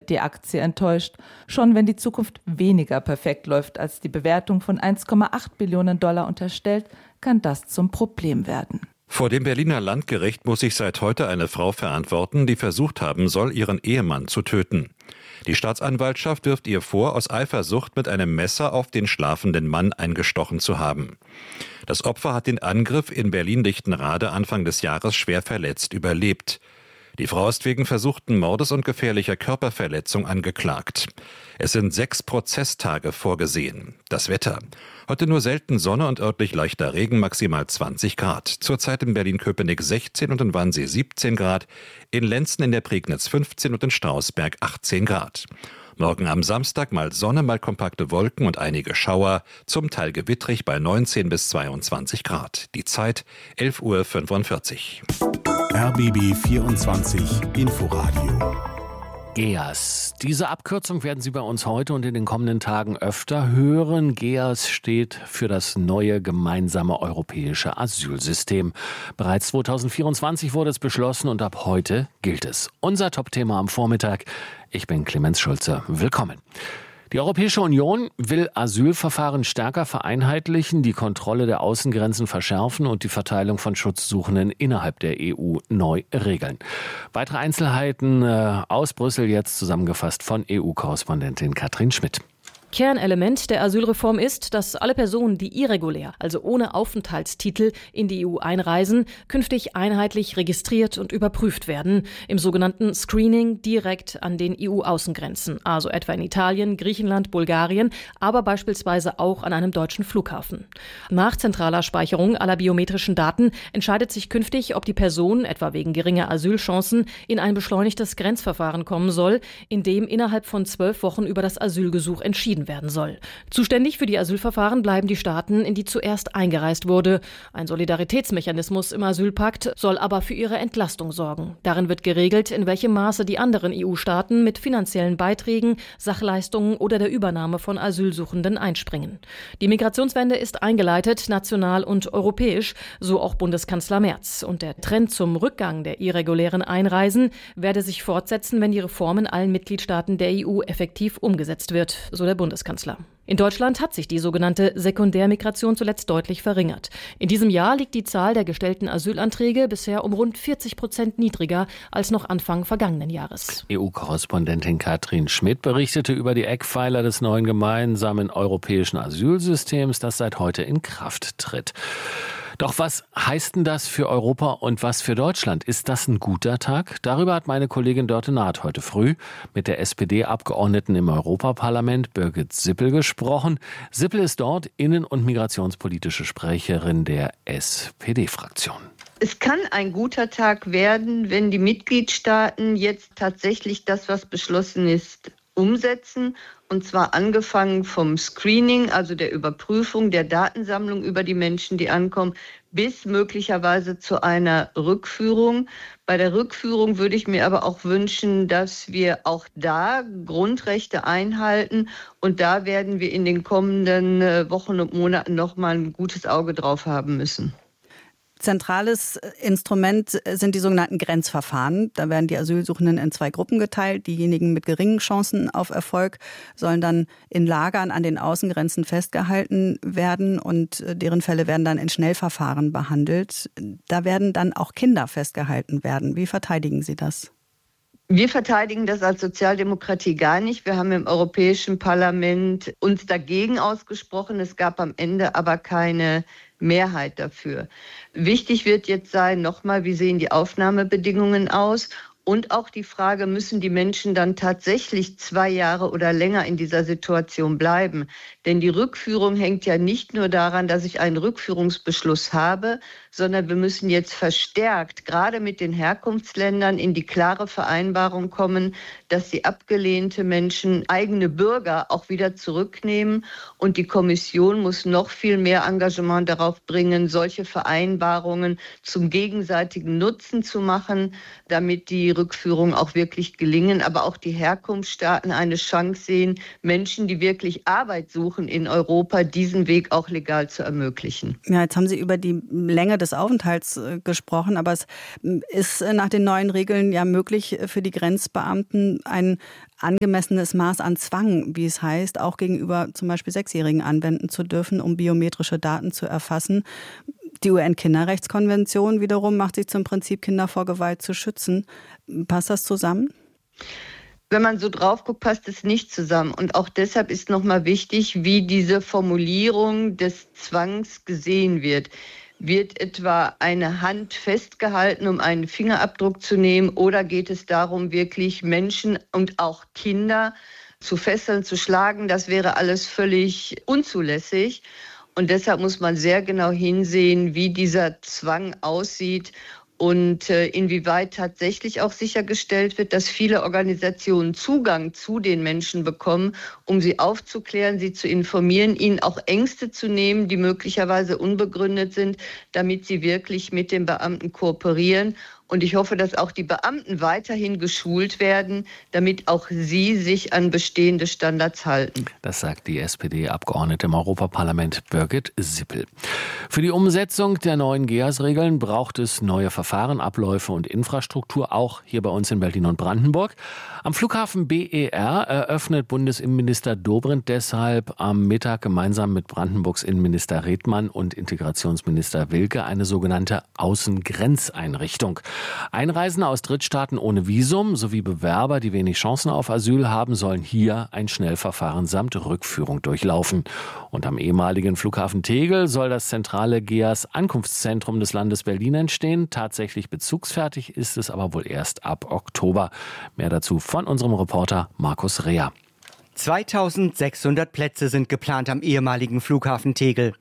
die Aktie enttäuscht. Schon wenn die Zukunft weniger perfekt läuft, als die Bewertung von 1,8 Billionen Dollar unterstellt, kann das zum Problem werden. Vor dem Berliner Landgericht muss sich seit heute eine Frau verantworten, die versucht haben soll, ihren Ehemann zu töten. Die Staatsanwaltschaft wirft ihr vor, aus Eifersucht mit einem Messer auf den schlafenden Mann eingestochen zu haben. Das Opfer hat den Angriff in Berlin-Lichtenrade Anfang des Jahres schwer verletzt überlebt. Die Frau ist wegen versuchten Mordes und gefährlicher Körperverletzung angeklagt. Es sind 6 Prozesstage vorgesehen. Das Wetter. Heute nur selten Sonne und örtlich leichter Regen, maximal 20 Grad. Zurzeit in Berlin-Köpenick 16 und in Wannsee 17 Grad, in Lenzen in der Prignitz 15 und in Strausberg 18 Grad. Morgen am Samstag mal Sonne, mal kompakte Wolken und einige Schauer, zum Teil gewittrig bei 19 bis 22 Grad. Die Zeit 11:45 Uhr. RBB 24 Inforadio. GEAS. Diese Abkürzung werden Sie bei uns heute und in den kommenden Tagen öfter hören. GEAS steht für das neue gemeinsame europäische Asylsystem. Bereits 2024 wurde es beschlossen und ab heute gilt es. Unser Top-Thema am Vormittag. Ich bin Clemens Schulze. Willkommen. Die Europäische Union will Asylverfahren stärker vereinheitlichen, die Kontrolle der Außengrenzen verschärfen und die Verteilung von Schutzsuchenden innerhalb der EU neu regeln. Weitere Einzelheiten aus Brüssel jetzt zusammengefasst von EU-Korrespondentin Katrin Schmidt. Kernelement der Asylreform ist, dass alle Personen, die irregulär, also ohne Aufenthaltstitel, in die EU einreisen, künftig einheitlich registriert und überprüft werden, im sogenannten Screening direkt an den EU-Außengrenzen, also etwa in Italien, Griechenland, Bulgarien, aber beispielsweise auch an einem deutschen Flughafen. Nach zentraler Speicherung aller biometrischen Daten entscheidet sich künftig, ob die Person, etwa wegen geringer Asylchancen, in ein beschleunigtes Grenzverfahren kommen soll, in dem innerhalb von 12 Wochen über das Asylgesuch entschieden werden soll. Zuständig für die Asylverfahren bleiben die Staaten, in die zuerst eingereist wurde. Ein Solidaritätsmechanismus im Asylpakt soll aber für ihre Entlastung sorgen. Darin wird geregelt, in welchem Maße die anderen EU-Staaten mit finanziellen Beiträgen, Sachleistungen oder der Übernahme von Asylsuchenden einspringen. Die Migrationswende ist eingeleitet, national und europäisch, so auch Bundeskanzler Merz. Und der Trend zum Rückgang der irregulären Einreisen werde sich fortsetzen, wenn die Reform in allen Mitgliedstaaten der EU effektiv umgesetzt wird, so der Bundeskanzler. In Deutschland hat sich die sogenannte Sekundärmigration zuletzt deutlich verringert. In diesem Jahr liegt die Zahl der gestellten Asylanträge bisher um rund 40% niedriger als noch Anfang vergangenen Jahres. EU-Korrespondentin Katrin Schmidt berichtete über die Eckpfeiler des neuen gemeinsamen europäischen Asylsystems, das seit heute in Kraft tritt. Doch was heißt denn das für Europa und was für Deutschland? Ist das ein guter Tag? Darüber hat meine Kollegin Dörte Naht heute früh mit der SPD-Abgeordneten im Europaparlament Birgit Sippel gesprochen. Sippel ist dort innen- und migrationspolitische Sprecherin der SPD-Fraktion. Es kann ein guter Tag werden, wenn die Mitgliedstaaten jetzt tatsächlich das, was beschlossen ist, umsetzen. Und zwar angefangen vom Screening, also der Überprüfung, der Datensammlung über die Menschen, die ankommen, bis möglicherweise zu einer Rückführung. Bei der Rückführung würde ich mir aber auch wünschen, dass wir auch da Grundrechte einhalten. Und da werden wir in den kommenden Wochen und Monaten nochmal ein gutes Auge drauf haben müssen. Zentrales Instrument sind die sogenannten Grenzverfahren. Da werden die Asylsuchenden in 2 Gruppen geteilt. Diejenigen mit geringen Chancen auf Erfolg sollen dann in Lagern an den Außengrenzen festgehalten werden und deren Fälle werden dann in Schnellverfahren behandelt. Da werden dann auch Kinder festgehalten werden. Wie verteidigen Sie das? Wir verteidigen das als Sozialdemokratie gar nicht. Wir haben im Europäischen Parlament uns dagegen ausgesprochen. Es gab am Ende aber keine Mehrheit dafür. Wichtig wird jetzt sein, nochmal, wie sehen die Aufnahmebedingungen aus? Und auch die Frage, müssen die Menschen dann tatsächlich 2 Jahre oder länger in dieser Situation bleiben? Denn die Rückführung hängt ja nicht nur daran, dass ich einen Rückführungsbeschluss habe, sondern wir müssen jetzt verstärkt, gerade mit den Herkunftsländern, in die klare Vereinbarung kommen, dass die abgelehnte Menschen eigene Bürger auch wieder zurücknehmen. Und die Kommission muss noch viel mehr Engagement darauf bringen, solche Vereinbarungen zum gegenseitigen Nutzen zu machen, damit die Rückführung auch wirklich gelingen, aber auch die Herkunftsstaaten eine Chance sehen, Menschen, die wirklich Arbeit suchen in Europa, diesen Weg auch legal zu ermöglichen. Ja, jetzt haben Sie über die Länge des Aufenthalts gesprochen, aber es ist nach den neuen Regeln ja möglich für die Grenzbeamten, einen angemessenes Maß an Zwang, wie es heißt, auch gegenüber zum Beispiel 6-Jährigen anwenden zu dürfen, um biometrische Daten zu erfassen. Die UN-Kinderrechtskonvention wiederum macht sich zum Prinzip, Kinder vor Gewalt zu schützen. Passt das zusammen? Wenn man so drauf guckt, passt es nicht zusammen. Und auch deshalb ist nochmal wichtig, wie diese Formulierung des Zwangs gesehen wird. Wird etwa eine Hand festgehalten, um einen Fingerabdruck zu nehmen, oder geht es darum, wirklich Menschen und auch Kinder zu fesseln, zu schlagen? Das wäre alles völlig unzulässig. Und deshalb muss man sehr genau hinsehen, wie dieser Zwang aussieht und inwieweit tatsächlich auch sichergestellt wird, dass viele Organisationen Zugang zu den Menschen bekommen, um sie aufzuklären, sie zu informieren, ihnen auch Ängste zu nehmen, die möglicherweise unbegründet sind, damit sie wirklich mit den Beamten kooperieren. Und ich hoffe, dass auch die Beamten weiterhin geschult werden, damit auch sie sich an bestehende Standards halten. Das sagt die SPD-Abgeordnete im Europaparlament Birgit Sippel. Für die Umsetzung der neuen GEAS-Regeln braucht es neue Verfahren, Abläufe und Infrastruktur, auch hier bei uns in Berlin und Brandenburg. Am Flughafen BER eröffnet Bundesinnenminister Dobrindt deshalb am Mittag gemeinsam mit Brandenburgs Innenminister Redmann und Integrationsminister Wilke eine sogenannte Außengrenzeinrichtung. Einreisende aus Drittstaaten ohne Visum sowie Bewerber, die wenig Chancen auf Asyl haben, sollen hier ein Schnellverfahren samt Rückführung durchlaufen. Und am ehemaligen Flughafen Tegel soll das zentrale GEAS-Ankunftszentrum des Landes Berlin entstehen. Tatsächlich bezugsfertig ist es aber wohl erst ab Oktober. Mehr dazu von unserem Reporter Markus Reher. 2600 Plätze sind geplant am ehemaligen Flughafen Tegel.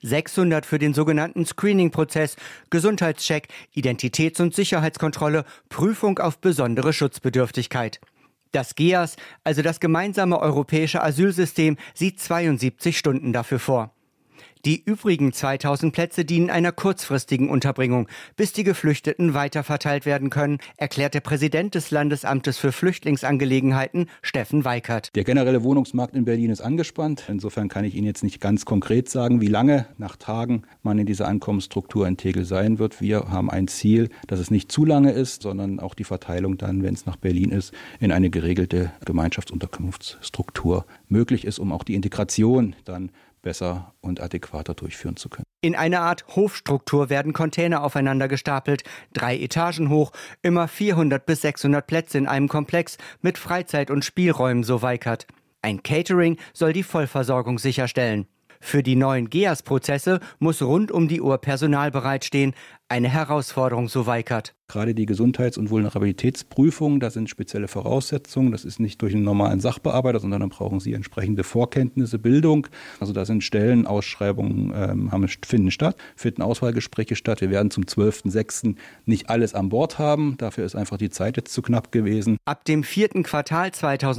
600 für den sogenannten Screening-Prozess, Gesundheitscheck, Identitäts- und Sicherheitskontrolle, Prüfung auf besondere Schutzbedürftigkeit. Das GEAS, also das gemeinsame europäische Asylsystem, sieht 72 Stunden dafür vor. Die übrigen 2000 Plätze dienen einer kurzfristigen Unterbringung, bis die Geflüchteten weiterverteilt werden können, erklärt der Präsident des Landesamtes für Flüchtlingsangelegenheiten, Steffen Weikert. Der generelle Wohnungsmarkt in Berlin ist angespannt. Insofern kann ich Ihnen jetzt nicht ganz konkret sagen, wie lange nach Tagen man in dieser Ankommensstruktur in Tegel sein wird. Wir haben ein Ziel, dass es nicht zu lange ist, sondern auch die Verteilung dann, wenn es nach Berlin ist, in eine geregelte Gemeinschaftsunterkunftsstruktur möglich ist, um auch die Integration dann besser und adäquater durchführen zu können. In einer Art Hofstruktur werden Container aufeinander gestapelt, 3 Etagen hoch, immer 400 bis 600 Plätze in einem Komplex mit Freizeit- und Spielräumen, so Weikert. Ein Catering soll die Vollversorgung sicherstellen. Für die neuen GEAS-Prozesse muss rund um die Uhr Personal bereitstehen. Eine Herausforderung, so Weikert. Gerade die Gesundheits- und Vulnerabilitätsprüfung, da sind spezielle Voraussetzungen. Das ist nicht durch einen normalen Sachbearbeiter, sondern dann brauchen Sie entsprechende Vorkenntnisse, Bildung. Also da sind Stellenausschreibungen, finden statt, finden Auswahlgespräche statt. Wir werden zum 12.06. nicht alles an Bord haben. Dafür ist einfach die Zeit jetzt zu knapp gewesen. Ab dem 4. Quartal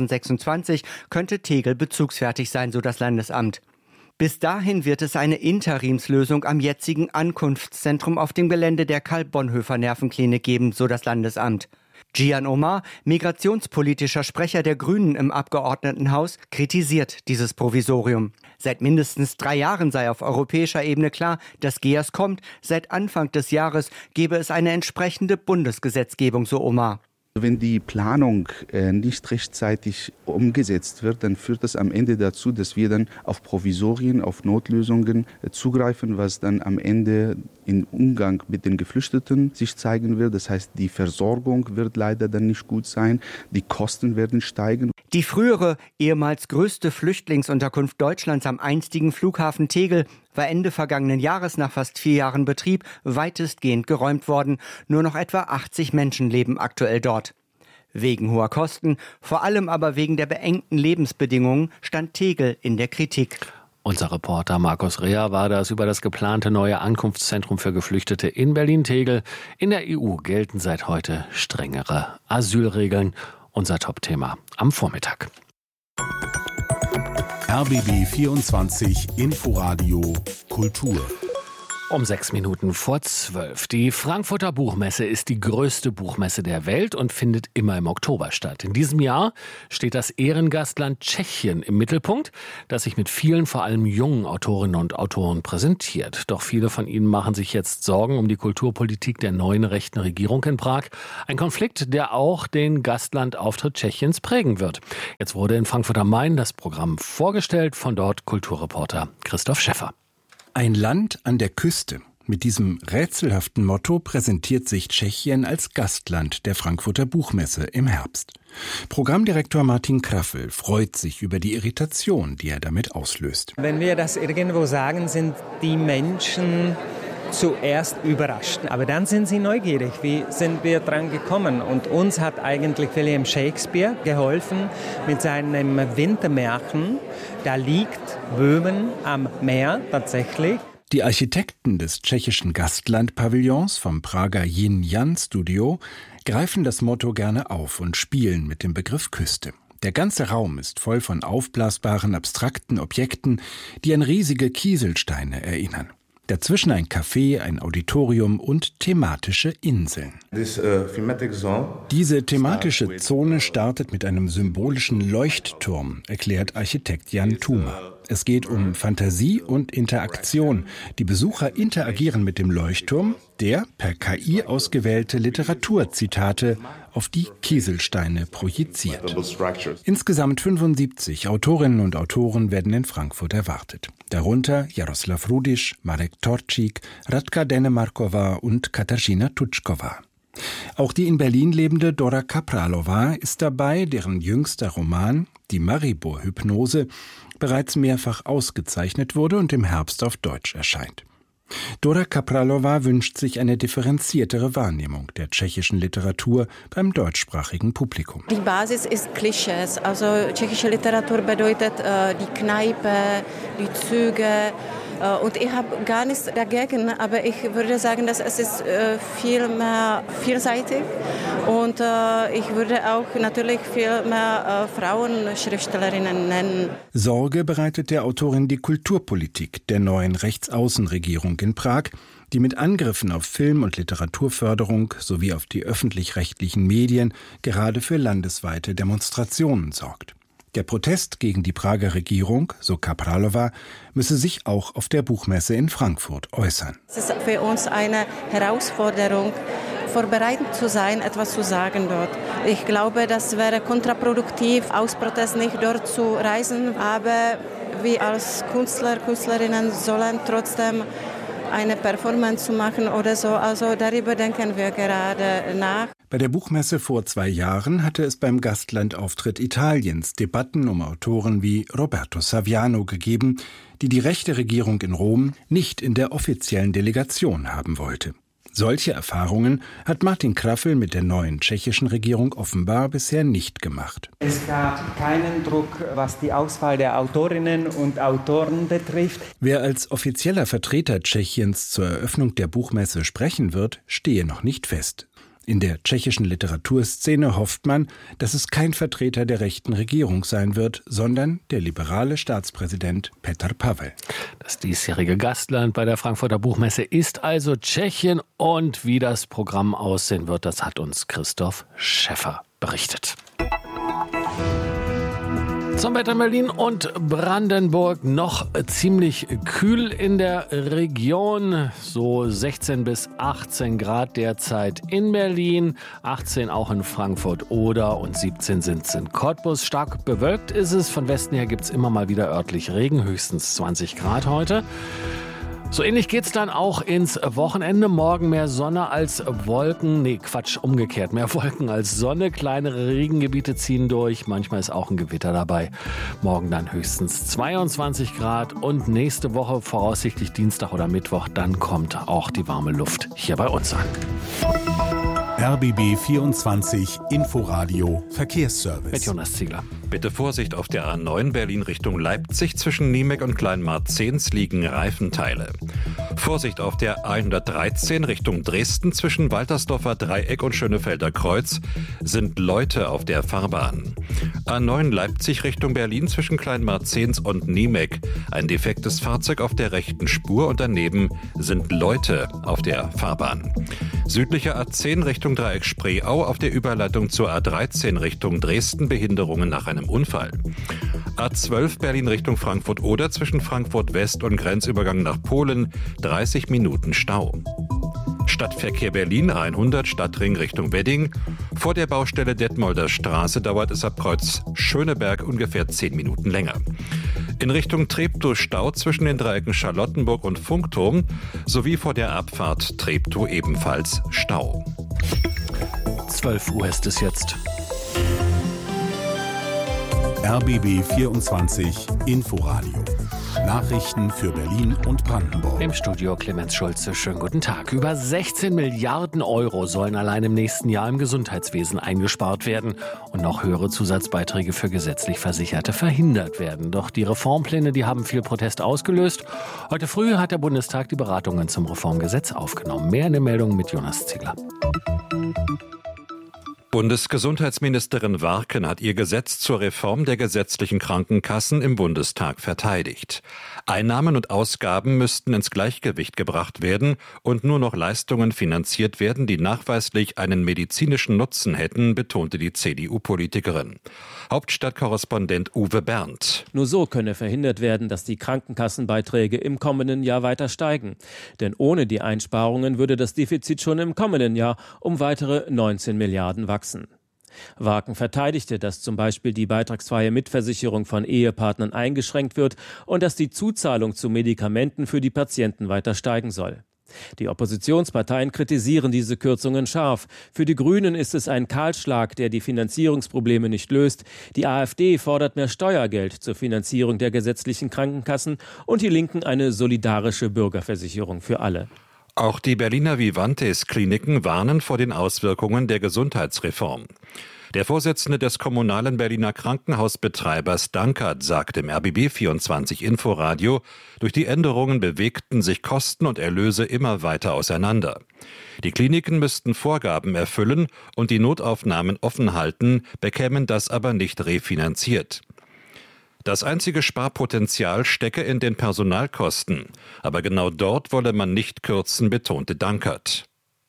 2026 könnte Tegel bezugsfertig sein, so das Landesamt. Bis dahin wird es eine Interimslösung am jetzigen Ankunftszentrum auf dem Gelände der Karl-Bonhoeffer-Nervenklinik geben, so das Landesamt. Gian Omar, migrationspolitischer Sprecher der Grünen im Abgeordnetenhaus, kritisiert dieses Provisorium. Seit mindestens 3 Jahren sei auf europäischer Ebene klar, dass GEAS kommt. Seit Anfang des Jahres gebe es eine entsprechende Bundesgesetzgebung, so Omar. Wenn die Planung nicht rechtzeitig umgesetzt wird, dann führt das am Ende dazu, dass wir dann auf Provisorien, auf Notlösungen zugreifen, was dann am Ende im Umgang mit den Geflüchteten sich zeigen wird. Das heißt, die Versorgung wird leider dann nicht gut sein, die Kosten werden steigen. Die frühere, ehemals größte Flüchtlingsunterkunft Deutschlands am einstigen Flughafen Tegel war Ende vergangenen Jahres nach fast 4 Jahren Betrieb weitestgehend geräumt worden. Nur noch etwa 80 Menschen leben aktuell dort. Wegen hoher Kosten, vor allem aber wegen der beengten Lebensbedingungen, stand Tegel in der Kritik. Unser Reporter Markus Reher war das über das geplante neue Ankunftszentrum für Geflüchtete in Berlin-Tegel. In der EU gelten seit heute strengere Asylregeln. Unser Top-Thema am Vormittag. RBB 24 Inforadio Kultur. Um 6:06. Die Frankfurter Buchmesse ist die größte Buchmesse der Welt und findet immer im Oktober statt. In diesem Jahr steht das Ehrengastland Tschechien im Mittelpunkt, das sich mit vielen, vor allem jungen Autorinnen und Autoren präsentiert. Doch viele von ihnen machen sich jetzt Sorgen um die Kulturpolitik der neuen rechten Regierung in Prag. Ein Konflikt, der auch den Gastlandauftritt Tschechiens prägen wird. Jetzt wurde in Frankfurt am Main das Programm vorgestellt, von dort Kulturreporter Christoph Schäffer. Ein Land an der Küste. Mit diesem rätselhaften Motto präsentiert sich Tschechien als Gastland der Frankfurter Buchmesse im Herbst. Programmdirektor Martin Kraffel freut sich über die Irritation, die er damit auslöst. Wenn wir das irgendwo sagen, sind die Menschen zuerst überrascht. Aber dann sind sie neugierig. Wie sind wir dran gekommen? Und uns hat eigentlich William Shakespeare geholfen mit seinem Wintermärchen. Da liegt Böhmen am Meer tatsächlich. Die Architekten des tschechischen Gastland-Pavillons vom Prager Yin-Yan-Studio greifen das Motto gerne auf und spielen mit dem Begriff Küste. Der ganze Raum ist voll von aufblasbaren, abstrakten Objekten, die an riesige Kieselsteine erinnern. Dazwischen ein Café, ein Auditorium und thematische Inseln. Diese thematische Zone startet mit einem symbolischen Leuchtturm, erklärt Architekt Jan Thuma. Es geht um Fantasie und Interaktion. Die Besucher interagieren mit dem Leuchtturm, der per KI ausgewählte Literaturzitate auf die Kieselsteine projiziert. Insgesamt 75 Autorinnen und Autoren werden in Frankfurt erwartet. Darunter Jaroslav Rudiš, Marek Torčík, Radka Denemarkova und Katarzyna Tutschkova. Auch die in Berlin lebende Dora Kapralova ist dabei, deren jüngster Roman, die Maribor-Hypnose, bereits mehrfach ausgezeichnet wurde und im Herbst auf Deutsch erscheint. Dora Kapralova wünscht sich eine differenziertere Wahrnehmung der tschechischen Literatur beim deutschsprachigen Publikum. Die Basis ist Klischees. Also tschechische Literatur bedeutet die Kneipe, die Züge. Und ich habe gar nichts dagegen, aber ich würde sagen, dass es ist viel mehr vielseitig. Und ich würde auch natürlich viel mehr Frauenschriftstellerinnen nennen. Sorge bereitet der Autorin die Kulturpolitik der neuen Rechtsaußenregierung in Prag, die mit Angriffen auf Film- und Literaturförderung sowie auf die öffentlich-rechtlichen Medien gerade für landesweite Demonstrationen sorgt. Der Protest gegen die Prager Regierung, so Kapralova, müsse sich auch auf der Buchmesse in Frankfurt äußern. Es ist für uns eine Herausforderung, vorbereitet zu sein, etwas zu sagen dort. Ich glaube, das wäre kontraproduktiv, aus Protest nicht dort zu reisen, aber wir als Künstler, Künstlerinnen sollen trotzdem eine Performance zu machen oder so. Also darüber denken wir gerade nach. Bei der Buchmesse vor 2 Jahren hatte es beim Gastlandauftritt Italiens Debatten um Autoren wie Roberto Saviano gegeben, die die rechte Regierung in Rom nicht in der offiziellen Delegation haben wollte. Solche Erfahrungen hat Martin Kraffel mit der neuen tschechischen Regierung offenbar bisher nicht gemacht. Es gab keinen Druck, was die Auswahl der Autorinnen und Autoren betrifft. Wer als offizieller Vertreter Tschechiens zur Eröffnung der Buchmesse sprechen wird, stehe noch nicht fest. In der tschechischen Literaturszene hofft man, dass es kein Vertreter der rechten Regierung sein wird, sondern der liberale Staatspräsident Petr Pavel. Das diesjährige Gastland bei der Frankfurter Buchmesse ist also Tschechien. Und wie das Programm aussehen wird, das hat uns Christoph Schäffer berichtet. Zum Wetter in Berlin und Brandenburg noch ziemlich kühl in der Region. So 16 bis 18 Grad derzeit in Berlin, 18 auch in Frankfurt-Oder und 17 sind es in Cottbus. Stark bewölkt ist es. Von Westen her gibt es immer mal wieder örtlich Regen, höchstens 20 Grad heute. So ähnlich geht's dann auch ins Wochenende. Morgen mehr Sonne als Wolken. Umgekehrt. Mehr Wolken als Sonne. Kleinere Regengebiete ziehen durch. Manchmal ist auch ein Gewitter dabei. Morgen dann höchstens 22 Grad. Und nächste Woche, voraussichtlich Dienstag oder Mittwoch, dann kommt auch die warme Luft hier bei uns an. RBB 24 Inforadio Verkehrsservice. Mit Jonas Ziegler. Bitte Vorsicht auf der A9 Berlin Richtung Leipzig. Zwischen Niemek und Kleinmarzens liegen Reifenteile. Vorsicht auf der A113 Richtung Dresden zwischen Waltersdorfer Dreieck und Schönefelder Kreuz sind Leute auf der Fahrbahn. A9 Leipzig Richtung Berlin zwischen Kleinmarzens und Niemek. Ein defektes Fahrzeug auf der rechten Spur und daneben sind Leute auf der Fahrbahn. Südlicher A10 Richtung Dreieck Spreeau auf der Überleitung zur A13 Richtung Dresden Behinderungen nach einem Unfall. A12 Berlin Richtung Frankfurt-Oder zwischen Frankfurt West und Grenzübergang nach Polen 30 Minuten Stau. Stadtverkehr Berlin A100 Stadtring Richtung Wedding. Vor der Baustelle Detmolder Straße dauert es ab Kreuz Schöneberg ungefähr 10 Minuten länger. In Richtung Treptow Stau zwischen den Dreiecken Charlottenburg und Funkturm sowie vor der Abfahrt Treptow ebenfalls Stau. 12 Uhr ist es jetzt. RBB 24 Inforadio. Nachrichten für Berlin und Brandenburg. Im Studio Clemens Schulze. Schönen guten Tag. Über 16 Milliarden Euro sollen allein im nächsten Jahr im Gesundheitswesen eingespart werden und noch höhere Zusatzbeiträge für gesetzlich Versicherte verhindert werden. Doch die Reformpläne, die haben viel Protest ausgelöst. Heute früh hat der Bundestag die Beratungen zum Reformgesetz aufgenommen. Mehr in der Meldung mit Jonas Ziegler. Bundesgesundheitsministerin Warken hat ihr Gesetz zur Reform der gesetzlichen Krankenkassen im Bundestag verteidigt. Einnahmen und Ausgaben müssten ins Gleichgewicht gebracht werden und nur noch Leistungen finanziert werden, die nachweislich einen medizinischen Nutzen hätten, betonte die CDU-Politikerin. Hauptstadtkorrespondent Uwe Berndt. Nur so könne verhindert werden, dass die Krankenkassenbeiträge im kommenden Jahr weiter steigen. Denn ohne die Einsparungen würde das Defizit schon im kommenden Jahr um weitere 19 Milliarden wachsen. Warken verteidigte, dass zum Beispiel die beitragsfreie Mitversicherung von Ehepartnern eingeschränkt wird und dass die Zuzahlung zu Medikamenten für die Patienten weiter steigen soll. Die Oppositionsparteien kritisieren diese Kürzungen scharf. Für die Grünen ist es ein Kahlschlag, der die Finanzierungsprobleme nicht löst. Die AfD fordert mehr Steuergeld zur Finanzierung der gesetzlichen Krankenkassen und die Linken eine solidarische Bürgerversicherung für alle. Auch die Berliner Vivantes-Kliniken warnen vor den Auswirkungen der Gesundheitsreform. Der Vorsitzende des kommunalen Berliner Krankenhausbetreibers Dankert sagt im RBB 24 Inforadio, durch die Änderungen bewegten sich Kosten und Erlöse immer weiter auseinander. Die Kliniken müssten Vorgaben erfüllen und die Notaufnahmen offen halten, bekämen das aber nicht refinanziert. Das einzige Sparpotenzial stecke in den Personalkosten. Aber genau dort wolle man nicht kürzen, betonte Dankert.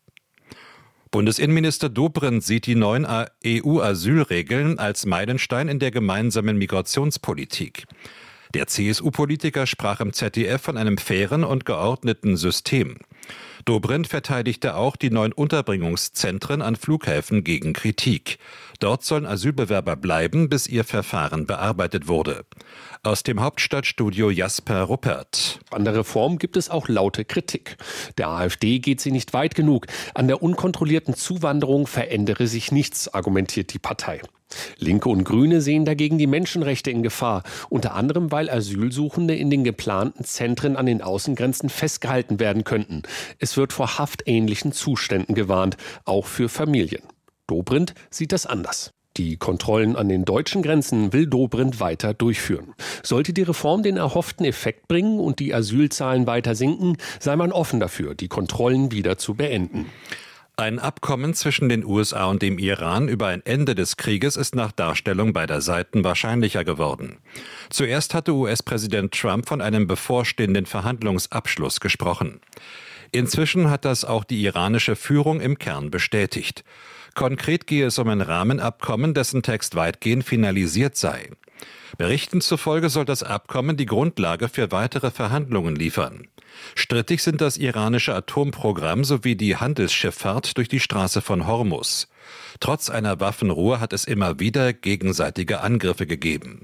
Bundesinnenminister Dobrindt sieht die neuen EU-Asylregeln als Meilenstein in der gemeinsamen Migrationspolitik. Der CSU-Politiker sprach im ZDF von einem fairen und geordneten System. Dobrindt verteidigte auch die neuen Unterbringungszentren an Flughäfen gegen Kritik. Dort sollen Asylbewerber bleiben, bis ihr Verfahren bearbeitet wurde. Aus dem Hauptstadtstudio Jasper Ruppert. An der Reform gibt es auch laute Kritik. Der AfD geht sie nicht weit genug. An der unkontrollierten Zuwanderung verändere sich nichts, argumentiert die Partei. Linke und Grüne sehen dagegen die Menschenrechte in Gefahr, unter anderem weil Asylsuchende in den geplanten Zentren an den Außengrenzen festgehalten werden könnten. Es wird vor haftähnlichen Zuständen gewarnt, auch für Familien. Dobrindt sieht das anders. Die Kontrollen an den deutschen Grenzen will Dobrindt weiter durchführen. Sollte die Reform den erhofften Effekt bringen und die Asylzahlen weiter sinken, sei man offen dafür, die Kontrollen wieder zu beenden. Ein Abkommen zwischen den USA und dem Iran über ein Ende des Krieges ist nach Darstellung beider Seiten wahrscheinlicher geworden. Zuerst hatte US-Präsident Trump von einem bevorstehenden Verhandlungsabschluss gesprochen. Inzwischen hat das auch die iranische Führung im Kern bestätigt. Konkret gehe es um ein Rahmenabkommen, dessen Text weitgehend finalisiert sei. Berichten zufolge soll das Abkommen die Grundlage für weitere Verhandlungen liefern. Strittig sind das iranische Atomprogramm sowie die Handelsschifffahrt durch die Straße von Hormuz. Trotz einer Waffenruhe hat es immer wieder gegenseitige Angriffe gegeben.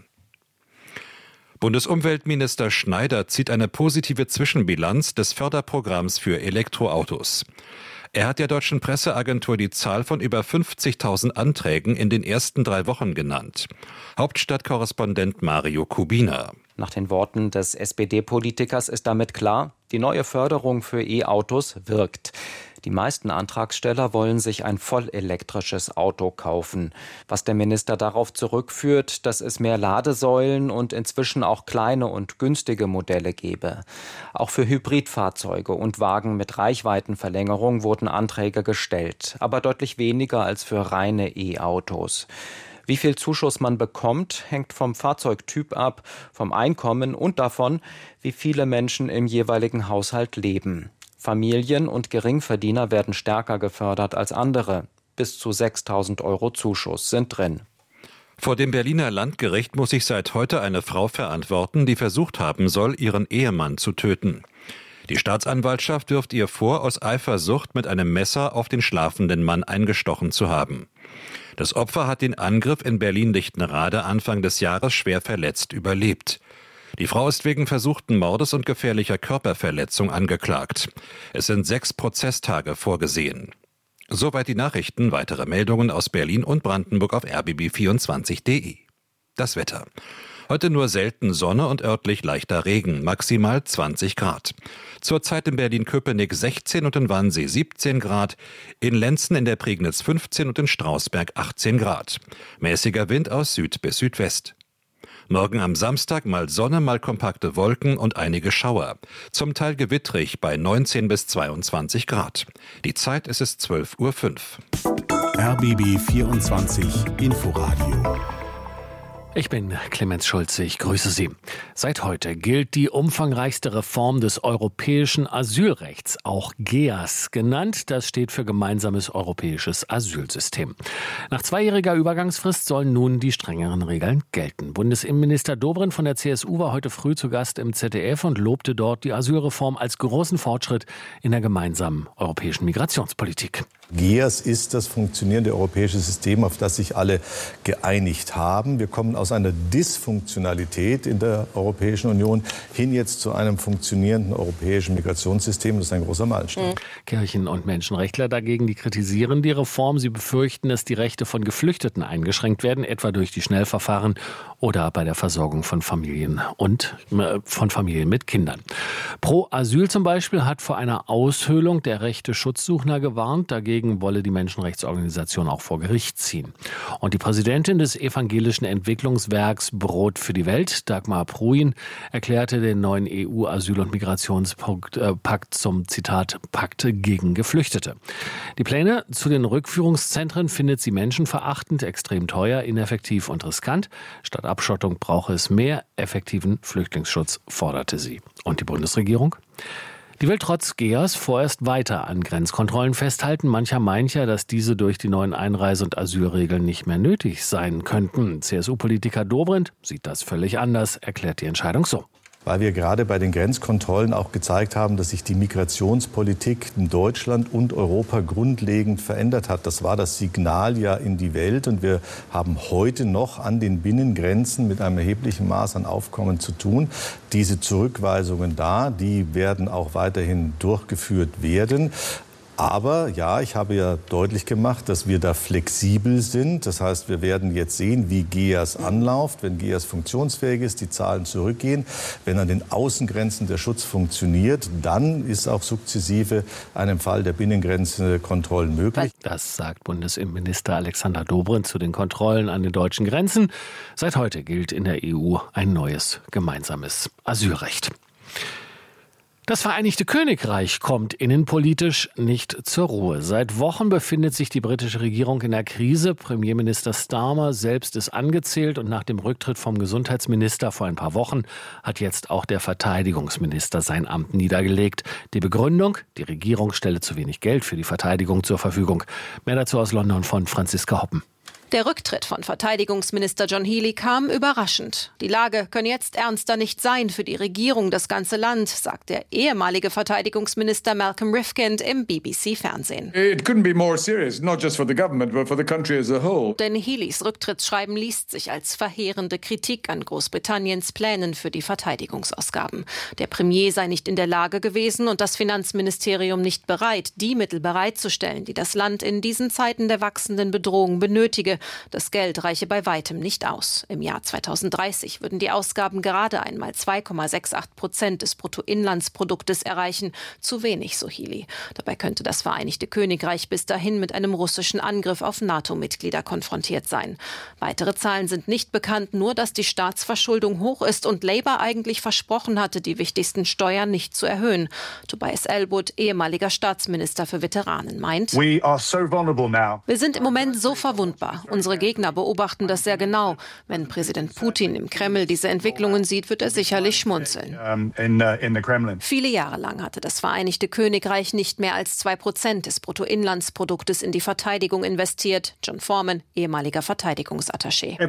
Bundesumweltminister Schneider zieht eine positive Zwischenbilanz des Förderprogramms für Elektroautos. Er hat der deutschen Presseagentur die Zahl von über 50.000 Anträgen in den ersten 3 Wochen genannt. Hauptstadtkorrespondent Mario Kubina. Nach den Worten des SPD-Politikers ist damit klar, die neue Förderung für E-Autos wirkt. Die meisten Antragsteller wollen sich ein vollelektrisches Auto kaufen. Was der Minister darauf zurückführt, dass es mehr Ladesäulen und inzwischen auch kleine und günstige Modelle gebe. Auch für Hybridfahrzeuge und Wagen mit Reichweitenverlängerung wurden Anträge gestellt, aber deutlich weniger als für reine E-Autos. Wie viel Zuschuss man bekommt, hängt vom Fahrzeugtyp ab, vom Einkommen und davon, wie viele Menschen im jeweiligen Haushalt leben. Familien und Geringverdiener werden stärker gefördert als andere. Bis zu 6.000 € Zuschuss sind drin. Vor dem Berliner Landgericht muss sich seit heute eine Frau verantworten, die versucht haben soll, ihren Ehemann zu töten. Die Staatsanwaltschaft wirft ihr vor, aus Eifersucht mit einem Messer auf den schlafenden Mann eingestochen zu haben. Das Opfer hat den Angriff in Berlin-Lichtenrade Anfang des Jahres schwer verletzt überlebt. Die Frau ist wegen versuchten Mordes und gefährlicher Körperverletzung angeklagt. Es sind 6 Prozesstage vorgesehen. Soweit die Nachrichten. Weitere Meldungen aus Berlin und Brandenburg auf rbb24.de. Das Wetter. Heute nur selten Sonne und örtlich leichter Regen, maximal 20 Grad. Zurzeit in Berlin-Köpenick 16 und in Wannsee 17 Grad, in Lenzen in der Prignitz 15 und in Strausberg 18 Grad. Mäßiger Wind aus Süd bis Südwest. Morgen am Samstag mal Sonne, mal kompakte Wolken und einige Schauer. Zum Teil gewittrig bei 19 bis 22 Grad. Die Zeit ist es 12:05 Uhr. RBB 24 Inforadio. Ich bin Clemens Schulze, ich grüße Sie. Seit heute gilt die umfangreichste Reform des europäischen Asylrechts, auch GEAS genannt. Das steht für Gemeinsames Europäisches Asylsystem. Nach 2-jähriger Übergangsfrist sollen nun die strengeren Regeln gelten. Bundesinnenminister Dobrindt von der CSU war heute früh zu Gast im ZDF und lobte dort die Asylreform als großen Fortschritt in der gemeinsamen europäischen Migrationspolitik. GEAS ist das funktionierende europäische System, auf das sich alle geeinigt haben. Wir kommen aus einer Dysfunktionalität in der Europäischen Union hin jetzt zu einem funktionierenden europäischen Migrationssystem. Das ist ein großer Meilenstein. Kirchen- und Menschenrechtler dagegen, die kritisieren die Reform. Sie befürchten, dass die Rechte von Geflüchteten eingeschränkt werden, etwa durch die Schnellverfahren oder bei der Versorgung von Familien mit Kindern. Pro Asyl zum Beispiel hat vor einer Aushöhlung der Rechte Schutzsuchender gewarnt. Dagegen wolle die Menschenrechtsorganisation auch vor Gericht ziehen. Und die Präsidentin des evangelischen Entwicklungswerks Brot für die Welt, Dagmar Pruin, erklärte den neuen EU-Asyl- und Migrationspakt zum, Zitat, Pakt gegen Geflüchtete. Die Pläne zu den Rückführungszentren findet sie menschenverachtend, extrem teuer, ineffektiv und riskant. Statt Abschottung brauche es mehr effektiven Flüchtlingsschutz, forderte sie. Und die Bundesregierung? Die will trotz GEAS vorerst weiter an Grenzkontrollen festhalten. Mancher meint ja, dass diese durch die neuen Einreise- und Asylregeln nicht mehr nötig sein könnten. CSU-Politiker Dobrindt sieht das völlig anders, erklärt die Entscheidung so. Weil wir gerade bei den Grenzkontrollen auch gezeigt haben, dass sich die Migrationspolitik in Deutschland und Europa grundlegend verändert hat. Das war das Signal ja in die Welt. Und wir haben heute noch an den Binnengrenzen mit einem erheblichen Maß an Aufkommen zu tun. Diese Zurückweisungen die werden auch weiterhin durchgeführt werden. Aber ja, ich habe ja deutlich gemacht, dass wir da flexibel sind. Das heißt, wir werden jetzt sehen, wie GEAS anläuft. Wenn GEAS funktionsfähig ist, die Zahlen zurückgehen. Wenn an den Außengrenzen der Schutz funktioniert, dann ist auch sukzessive einem Fall der Binnengrenzenkontrollen möglich. Das sagt Bundesinnenminister Alexander Dobrindt zu den Kontrollen an den deutschen Grenzen. Seit heute gilt in der EU ein neues gemeinsames Asylrecht. Das Vereinigte Königreich kommt innenpolitisch nicht zur Ruhe. Seit Wochen befindet sich die britische Regierung in der Krise. Premierminister Starmer selbst ist angezählt und nach dem Rücktritt vom Gesundheitsminister vor ein paar Wochen hat jetzt auch der Verteidigungsminister sein Amt niedergelegt. Die Begründung: die Regierung stelle zu wenig Geld für die Verteidigung zur Verfügung. Mehr dazu aus London von Franziska Hoppen. Der Rücktritt von Verteidigungsminister John Healey kam überraschend. Die Lage könne jetzt ernster nicht sein für die Regierung, das ganze Land, sagt der ehemalige Verteidigungsminister Malcolm Rifkind im BBC-Fernsehen. It couldn't be more serious, not just for the government, but for the country as a whole. Denn Healeys Rücktrittsschreiben liest sich als verheerende Kritik an Großbritanniens Plänen für die Verteidigungsausgaben. Der Premier sei nicht in der Lage gewesen und das Finanzministerium nicht bereit, die Mittel bereitzustellen, die das Land in diesen Zeiten der wachsenden Bedrohung benötige, Kriege. Das Geld reiche bei weitem nicht aus. Im Jahr 2030 würden die Ausgaben gerade einmal 2,68% des Bruttoinlandsproduktes erreichen. Zu wenig, so Healey. Dabei könnte das Vereinigte Königreich bis dahin mit einem russischen Angriff auf NATO-Mitglieder konfrontiert sein. Weitere Zahlen sind nicht bekannt, nur dass die Staatsverschuldung hoch ist und Labour eigentlich versprochen hatte, die wichtigsten Steuern nicht zu erhöhen. Tobias Ellwood, ehemaliger Staatsminister für Veteranen, meint: Wir sind im Moment so verwundbar. Unsere Gegner beobachten das sehr genau. Wenn Präsident Putin im Kreml diese Entwicklungen sieht, wird er sicherlich schmunzeln. Viele Jahre lang hatte das Vereinigte Königreich nicht mehr als 2% des Bruttoinlandsproduktes in die Verteidigung investiert. John Foreman, ehemaliger Verteidigungsattaché.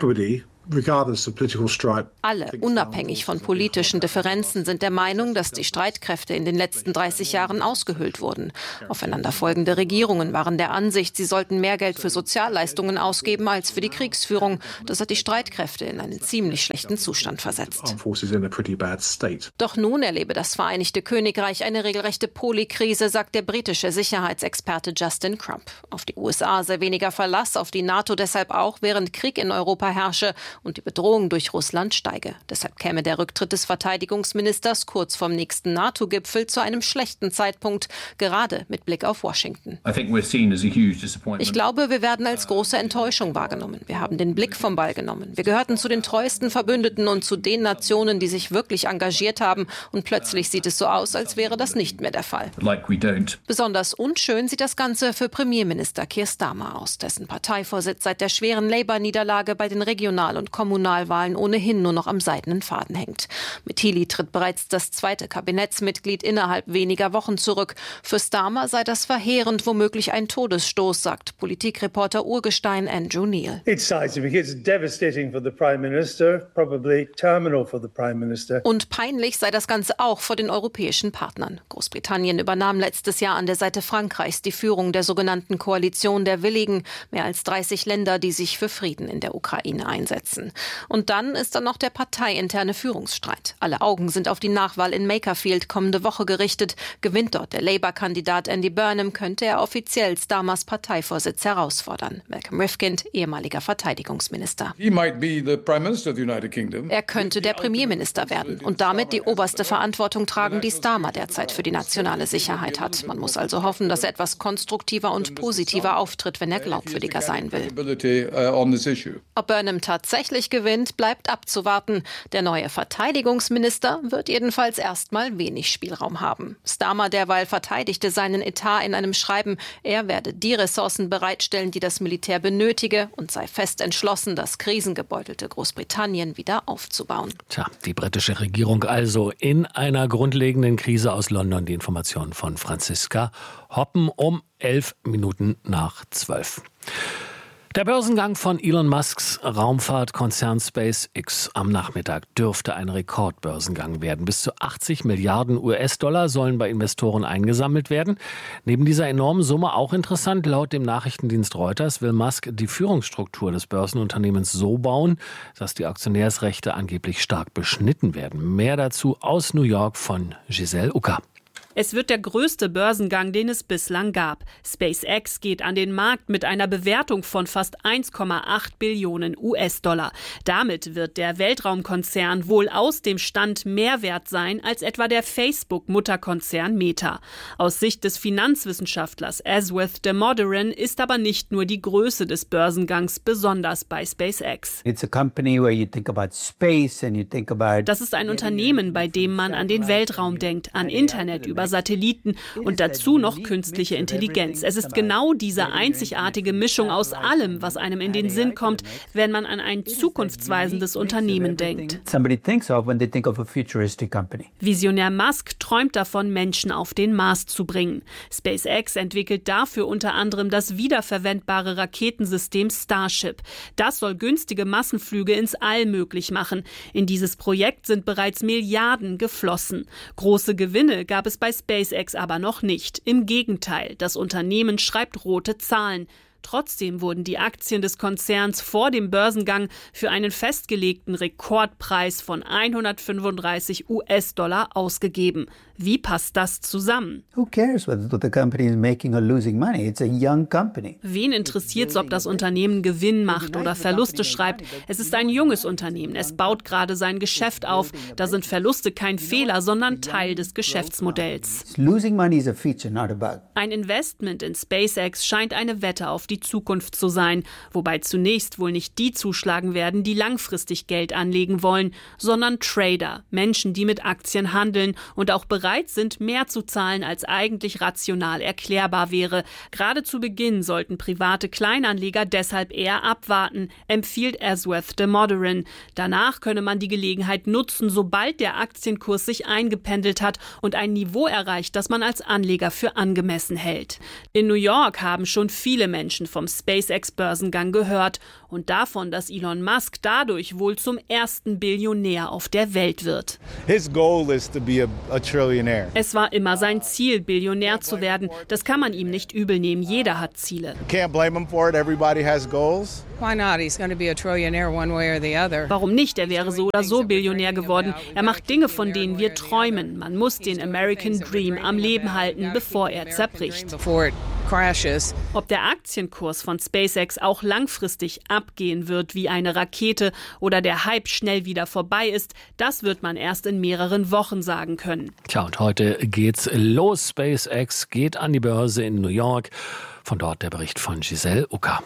Alle, unabhängig von politischen Differenzen, sind der Meinung, dass die Streitkräfte in den letzten 30 Jahren ausgehöhlt wurden. Aufeinanderfolgende Regierungen waren der Ansicht, sie sollten mehr Geld für Sozialleistungen ausgeben als für die Kriegsführung. Das hat die Streitkräfte in einen ziemlich schlechten Zustand versetzt. Doch nun erlebe das Vereinigte Königreich eine regelrechte Polykrise, sagt der britische Sicherheitsexperte Justin Crump. Auf die USA sei weniger Verlass, auf die NATO deshalb auch, während Krieg in Europa herrsche und die Bedrohung durch Russland steige. Deshalb käme der Rücktritt des Verteidigungsministers kurz vorm nächsten NATO-Gipfel zu einem schlechten Zeitpunkt, gerade mit Blick auf Washington. Ich glaube, wir werden als große Enttäuschung wahrgenommen. Wir haben den Blick vom Ball genommen. Wir gehörten zu den treuesten Verbündeten und zu den Nationen, die sich wirklich engagiert haben. Und plötzlich sieht es so aus, als wäre das nicht mehr der Fall. Besonders unschön sieht das Ganze für Premierminister Keir Starmer aus, dessen Parteivorsitz seit der schweren Labour-Niederlage bei den Regional- und Kommunalwahlen ohnehin nur noch am seidenen Faden hängt. Mit Healey tritt bereits das zweite Kabinettsmitglied innerhalb weniger Wochen zurück. Für Starmer sei das verheerend, womöglich ein Todesstoß, sagt Politikreporter Urgestein Andrew Neil. Und peinlich sei das Ganze auch vor den europäischen Partnern. Großbritannien übernahm letztes Jahr an der Seite Frankreichs die Führung der sogenannten Koalition der Willigen. Mehr als 30 Länder, die sich für Frieden in der Ukraine einsetzen. Und dann ist da noch der parteiinterne Führungsstreit. Alle Augen sind auf die Nachwahl in Makerfield kommende Woche gerichtet. Gewinnt dort der Labour-Kandidat Andy Burnham, könnte er offiziell Starmers Parteivorsitz herausfordern. Malcolm Rifkind, ehemaliger Verteidigungsminister. Er könnte der Premierminister werden und damit die oberste Verantwortung tragen, die Starmer derzeit für die nationale Sicherheit hat. Man muss also hoffen, dass er etwas konstruktiver und positiver auftritt, wenn er glaubwürdiger sein will. Ob Burnham tatsächlich gewinnt, bleibt abzuwarten. Der neue Verteidigungsminister wird jedenfalls erstmal wenig Spielraum haben. Starmer derweil verteidigte seinen Etat in einem Schreiben. Er werde die Ressourcen bereitstellen, die das Militär benötige, und sei fest entschlossen, das krisengebeutelte Großbritannien wieder aufzubauen. Tja, die britische Regierung also in einer grundlegenden Krise. Aus London die Informationen von Franziska Hoppen um 11:11. Der Börsengang von Elon Musks Raumfahrtkonzern SpaceX am Nachmittag dürfte ein Rekordbörsengang werden. Bis zu 80 Milliarden US-Dollar sollen bei Investoren eingesammelt werden. Neben dieser enormen Summe auch interessant, laut dem Nachrichtendienst Reuters will Musk die Führungsstruktur des Börsenunternehmens so bauen, dass die Aktionärsrechte angeblich stark beschnitten werden. Mehr dazu aus New York von Giselle Ucker. Es wird der größte Börsengang, den es bislang gab. SpaceX geht an den Markt mit einer Bewertung von fast 1,8 Billionen US-Dollar. Damit wird der Weltraumkonzern wohl aus dem Stand mehr wert sein als etwa der Facebook-Mutterkonzern Meta. Aus Sicht des Finanzwissenschaftlers Aswath Damodaran ist aber nicht nur die Größe des Börsengangs besonders bei SpaceX. Das ist ein Unternehmen, bei dem man an den Weltraum denkt, an Internet über Satelliten und dazu noch künstliche Intelligenz. Es ist genau diese einzigartige Mischung aus allem, was einem in den Sinn kommt, wenn man an ein zukunftsweisendes Unternehmen denkt. Visionär Musk träumt davon, Menschen auf den Mars zu bringen. SpaceX entwickelt dafür unter anderem das wiederverwendbare Raketensystem Starship. Das soll günstige Massenflüge ins All möglich machen. In dieses Projekt sind bereits Milliarden geflossen. Große Gewinne gab es bei SpaceX aber noch nicht. Im Gegenteil, das Unternehmen schreibt rote Zahlen. Trotzdem wurden die Aktien des Konzerns vor dem Börsengang für einen festgelegten Rekordpreis von 135 US-Dollar ausgegeben. Wie passt das zusammen? Wen interessiert es, ob das Unternehmen Gewinn macht oder Verluste schreibt? Es ist ein junges Unternehmen. Es baut gerade sein Geschäft auf. Da sind Verluste kein Fehler, sondern Teil des Geschäftsmodells. Ein Investment in SpaceX scheint eine Wette auf die Zukunft zu sein, wobei zunächst wohl nicht die zuschlagen werden, die langfristig Geld anlegen wollen, sondern Trader, Menschen, die mit Aktien handeln und auch bereit sind, mehr zu zahlen, als eigentlich rational erklärbar wäre. Gerade zu Beginn sollten private Kleinanleger deshalb eher abwarten, empfiehlt Aswath de Modern. Danach könne man die Gelegenheit nutzen, sobald der Aktienkurs sich eingependelt hat und ein Niveau erreicht, das man als Anleger für angemessen hält. In New York haben schon viele Menschen vom SpaceX-Börsengang gehört und davon, dass Elon Musk dadurch wohl zum ersten Billionär auf der Welt wird. His goal is to be a trillionaire. Es war immer sein Ziel, Billionär zu werden. Das kann man ihm nicht übel nehmen. Jeder hat Ziele. Can't blame him for it. Everybody has goals. Why not? He's going to be a trillionaire one way or the other. Warum nicht? Er wäre so oder so Billionär geworden. Er macht Dinge, von denen wir träumen. Man muss den American Dream am Leben halten, bevor er zerbricht. Ob der Aktienkurs von SpaceX auch langfristig abgehen wird wie eine Rakete oder der Hype schnell wieder vorbei ist, das wird man erst in mehreren Wochen sagen können. Tja, und heute geht's los. SpaceX geht an die Börse in New York. Von dort der Bericht von Giselle Ucker.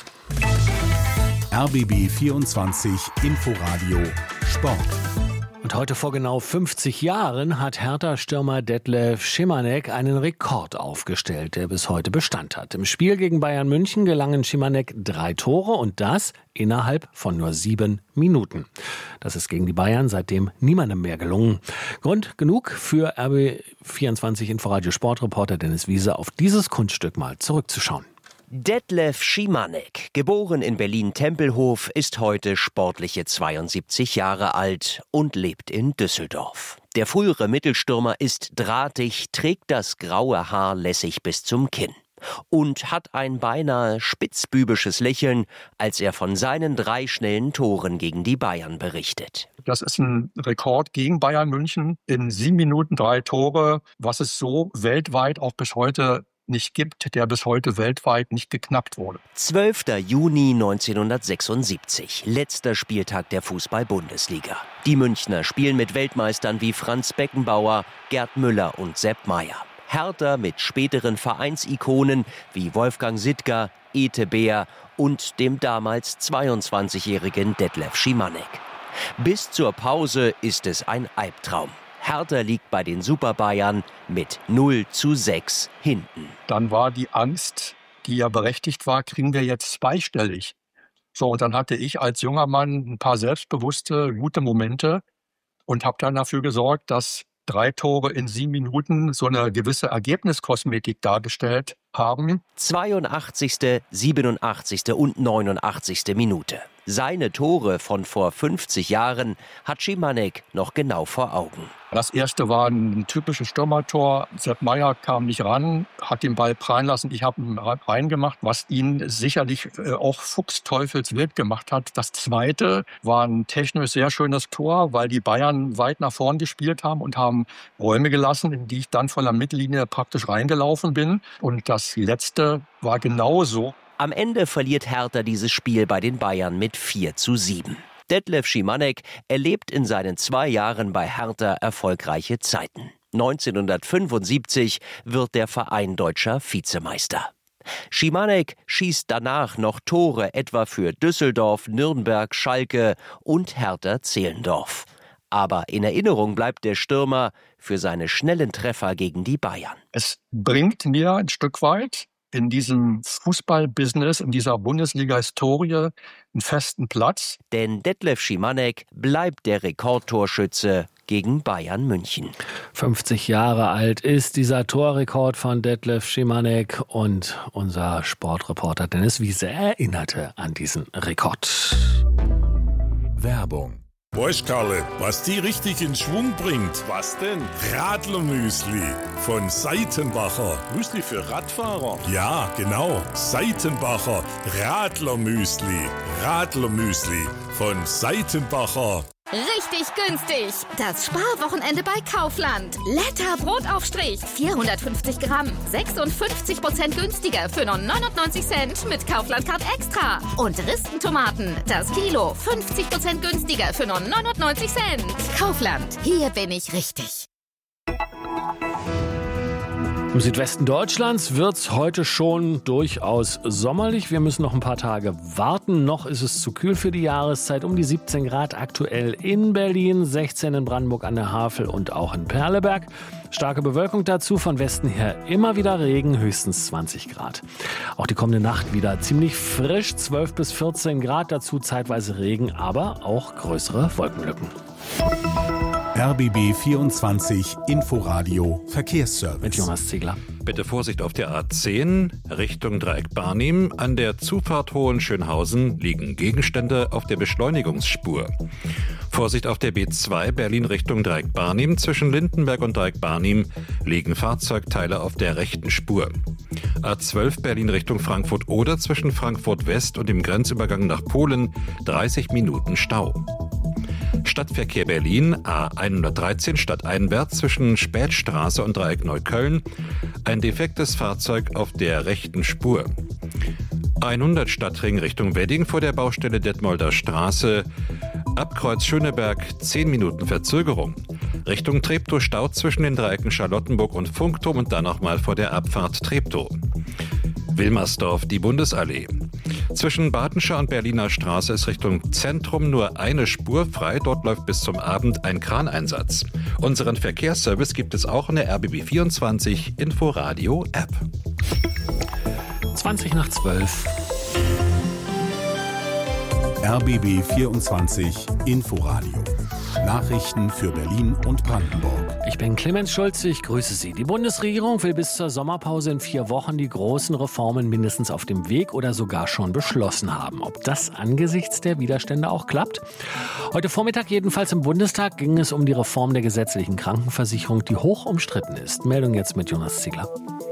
RBB 24 Inforadio Sport. Und heute vor genau 50 Jahren hat Hertha-Stürmer Detlef Schimanek einen Rekord aufgestellt, der bis heute Bestand hat. Im Spiel gegen Bayern München gelangen Schimanek 3 Tore und das innerhalb von nur 7 Minuten. Das ist gegen die Bayern seitdem niemandem mehr gelungen. Grund genug für RBB24 Inforadio Sportreporter Dennis Wiese, auf dieses Kunststück mal zurückzuschauen. Detlef Schimanek, geboren in Berlin-Tempelhof, ist heute sportliche 72 Jahre alt und lebt in Düsseldorf. Der frühere Mittelstürmer ist drahtig, trägt das graue Haar lässig bis zum Kinn und hat ein beinahe spitzbübisches Lächeln, als er von seinen 3 schnellen Toren gegen die Bayern berichtet. Das ist ein Rekord gegen Bayern München. In 7 Minuten 3 Tore, was es so weltweit auch bis heute nicht gibt, der bis heute weltweit nicht geknackt wurde. 12. Juni 1976, letzter Spieltag der Fußball-Bundesliga. Die Münchner spielen mit Weltmeistern wie Franz Beckenbauer, Gerd Müller und Sepp Maier. Hertha mit späteren Vereinsikonen wie Wolfgang Sittger, Ete Beer und dem damals 22-jährigen Detlef Schimanek. Bis zur Pause ist es ein Albtraum. Hertha liegt bei den Super-Bayern mit 0:6 hinten. Dann war die Angst, die ja berechtigt war, kriegen wir jetzt zweistellig. So, und dann hatte ich als junger Mann ein paar selbstbewusste, gute Momente und habe dann dafür gesorgt, dass 3 Tore in 7 Minuten so eine gewisse Ergebniskosmetik dargestellt haben. 82., 87. und 89. Minute. Seine Tore von vor 50 Jahren hat Schimanek noch genau vor Augen. Das erste war ein typisches Stürmertor. Sepp Maier kam nicht ran, hat den Ball prallen lassen. Ich habe ihn reingemacht, was ihn sicherlich auch fuchsteufelswild gemacht hat. Das zweite war ein technisch sehr schönes Tor, weil die Bayern weit nach vorn gespielt haben und haben Räume gelassen, in die ich dann von der Mittellinie praktisch reingelaufen bin. Und das letzte war genauso. Am Ende verliert Hertha dieses Spiel bei den Bayern mit 4:7. Detlef Schimanek erlebt in seinen 2 Jahren bei Hertha erfolgreiche Zeiten. 1975 wird der Verein deutscher Vizemeister. Schimanek schießt danach noch Tore etwa für Düsseldorf, Nürnberg, Schalke und Hertha Zehlendorf. Aber in Erinnerung bleibt der Stürmer für seine schnellen Treffer gegen die Bayern. Es bringt mir ein Stück weit in diesem Fußballbusiness, in dieser Bundesliga-Historie einen festen Platz. Denn Detlef Schimanek bleibt der Rekordtorschütze gegen Bayern München. 50 Jahre alt ist dieser Torrekord von Detlef Schimanek und unser Sportreporter Dennis Wiese erinnerte an diesen Rekord. Werbung. Weißt Karle, was die richtig in Schwung bringt? Was denn? Radlermüsli von Seitenbacher. Müsli für Radfahrer? Ja, genau. Seitenbacher Radlermüsli. Radlermüsli von Seitenbacher. Richtig günstig. Das Sparwochenende bei Kaufland. Letter Brotaufstrich. 450 Gramm. 56% günstiger für nur 99 Cent mit Kaufland Card Extra. Und Ristentomaten. Das Kilo. 50% günstiger für nur 99 Cent. Kaufland. Hier bin ich richtig. Im Südwesten Deutschlands wird es heute schon durchaus sommerlich. Wir müssen noch ein paar Tage warten. Noch ist es zu kühl für die Jahreszeit. Um die 17 Grad aktuell in Berlin, 16 in Brandenburg an der Havel und auch in Perleberg. Starke Bewölkung dazu, von Westen her immer wieder Regen, höchstens 20 Grad. Auch die kommende Nacht wieder ziemlich frisch, 12 bis 14 Grad, dazu zeitweise Regen, aber auch größere Wolkenlücken. RBB 24 Inforadio Verkehrsservice. Mit Jonas Ziegler. Bitte Vorsicht auf der A10 Richtung Dreieck Barnim. An der Zufahrt Hohenschönhausen liegen Gegenstände auf der Beschleunigungsspur. Vorsicht auf der B2 Berlin Richtung Dreieck Barnim. Zwischen Lindenberg und Dreieck Barnim liegen Fahrzeugteile auf der rechten Spur. A12 Berlin Richtung Frankfurt oder zwischen Frankfurt West und dem Grenzübergang nach Polen 30 Minuten Stau. Stadtverkehr Berlin, A113 stadteinwärts zwischen Spätstraße und Dreieck Neukölln. Ein defektes Fahrzeug auf der rechten Spur. 100 Stadtring Richtung Wedding vor der Baustelle Detmolder Straße. Ab Kreuz Schöneberg 10 Minuten Verzögerung. Richtung Treptow Stau zwischen den Dreiecken Charlottenburg und Funkturm und dann nochmal vor der Abfahrt Treptow. Wilmersdorf, die Bundesallee. Zwischen Badenscher und Berliner Straße ist Richtung Zentrum nur eine Spur frei. Dort läuft bis zum Abend ein Kraneinsatz. Unseren Verkehrsservice gibt es auch in der RBB 24 Inforadio App. 20 nach 12. RBB 24 Inforadio. Nachrichten für Berlin und Brandenburg. Ich bin Clemens Schulze, ich grüße Sie. Die Bundesregierung will bis zur Sommerpause in 4 Wochen die großen Reformen mindestens auf dem Weg oder sogar schon beschlossen haben. Ob das angesichts der Widerstände auch klappt? Heute Vormittag jedenfalls im Bundestag ging es um die Reform der gesetzlichen Krankenversicherung, die hoch umstritten ist. Meldung jetzt mit Jonas Ziegler.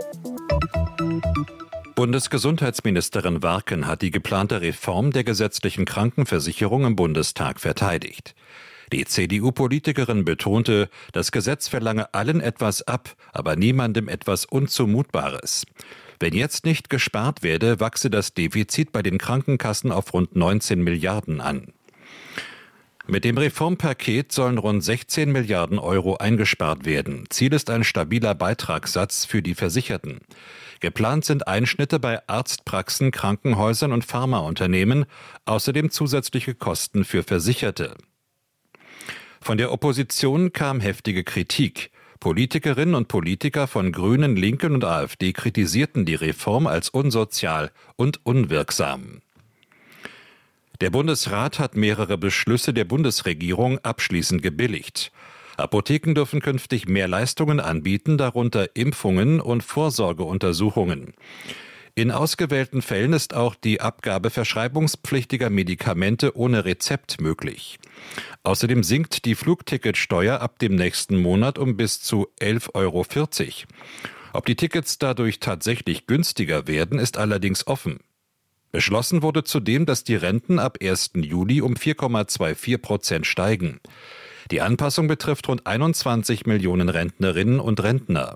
Bundesgesundheitsministerin Warken hat die geplante Reform der gesetzlichen Krankenversicherung im Bundestag verteidigt. Die CDU-Politikerin betonte, das Gesetz verlange allen etwas ab, aber niemandem etwas Unzumutbares. Wenn jetzt nicht gespart werde, wachse das Defizit bei den Krankenkassen auf rund 19 Milliarden an. Mit dem Reformpaket sollen rund 16 Milliarden Euro eingespart werden. Ziel ist ein stabiler Beitragssatz für die Versicherten. Geplant sind Einschnitte bei Arztpraxen, Krankenhäusern und Pharmaunternehmen, außerdem zusätzliche Kosten für Versicherte. Von der Opposition kam heftige Kritik. Politikerinnen und Politiker von Grünen, Linken und AfD kritisierten die Reform als unsozial und unwirksam. Der Bundesrat hat mehrere Beschlüsse der Bundesregierung abschließend gebilligt. Apotheken dürfen künftig mehr Leistungen anbieten, darunter Impfungen und Vorsorgeuntersuchungen. In ausgewählten Fällen ist auch die Abgabe verschreibungspflichtiger Medikamente ohne Rezept möglich. Außerdem sinkt die Flugticketsteuer ab dem nächsten Monat um bis zu 11,40 Euro. Ob die Tickets dadurch tatsächlich günstiger werden, ist allerdings offen. Beschlossen wurde zudem, dass die Renten ab 1. Juli um 4,24% steigen. Die Anpassung betrifft rund 21 Millionen Rentnerinnen und Rentner.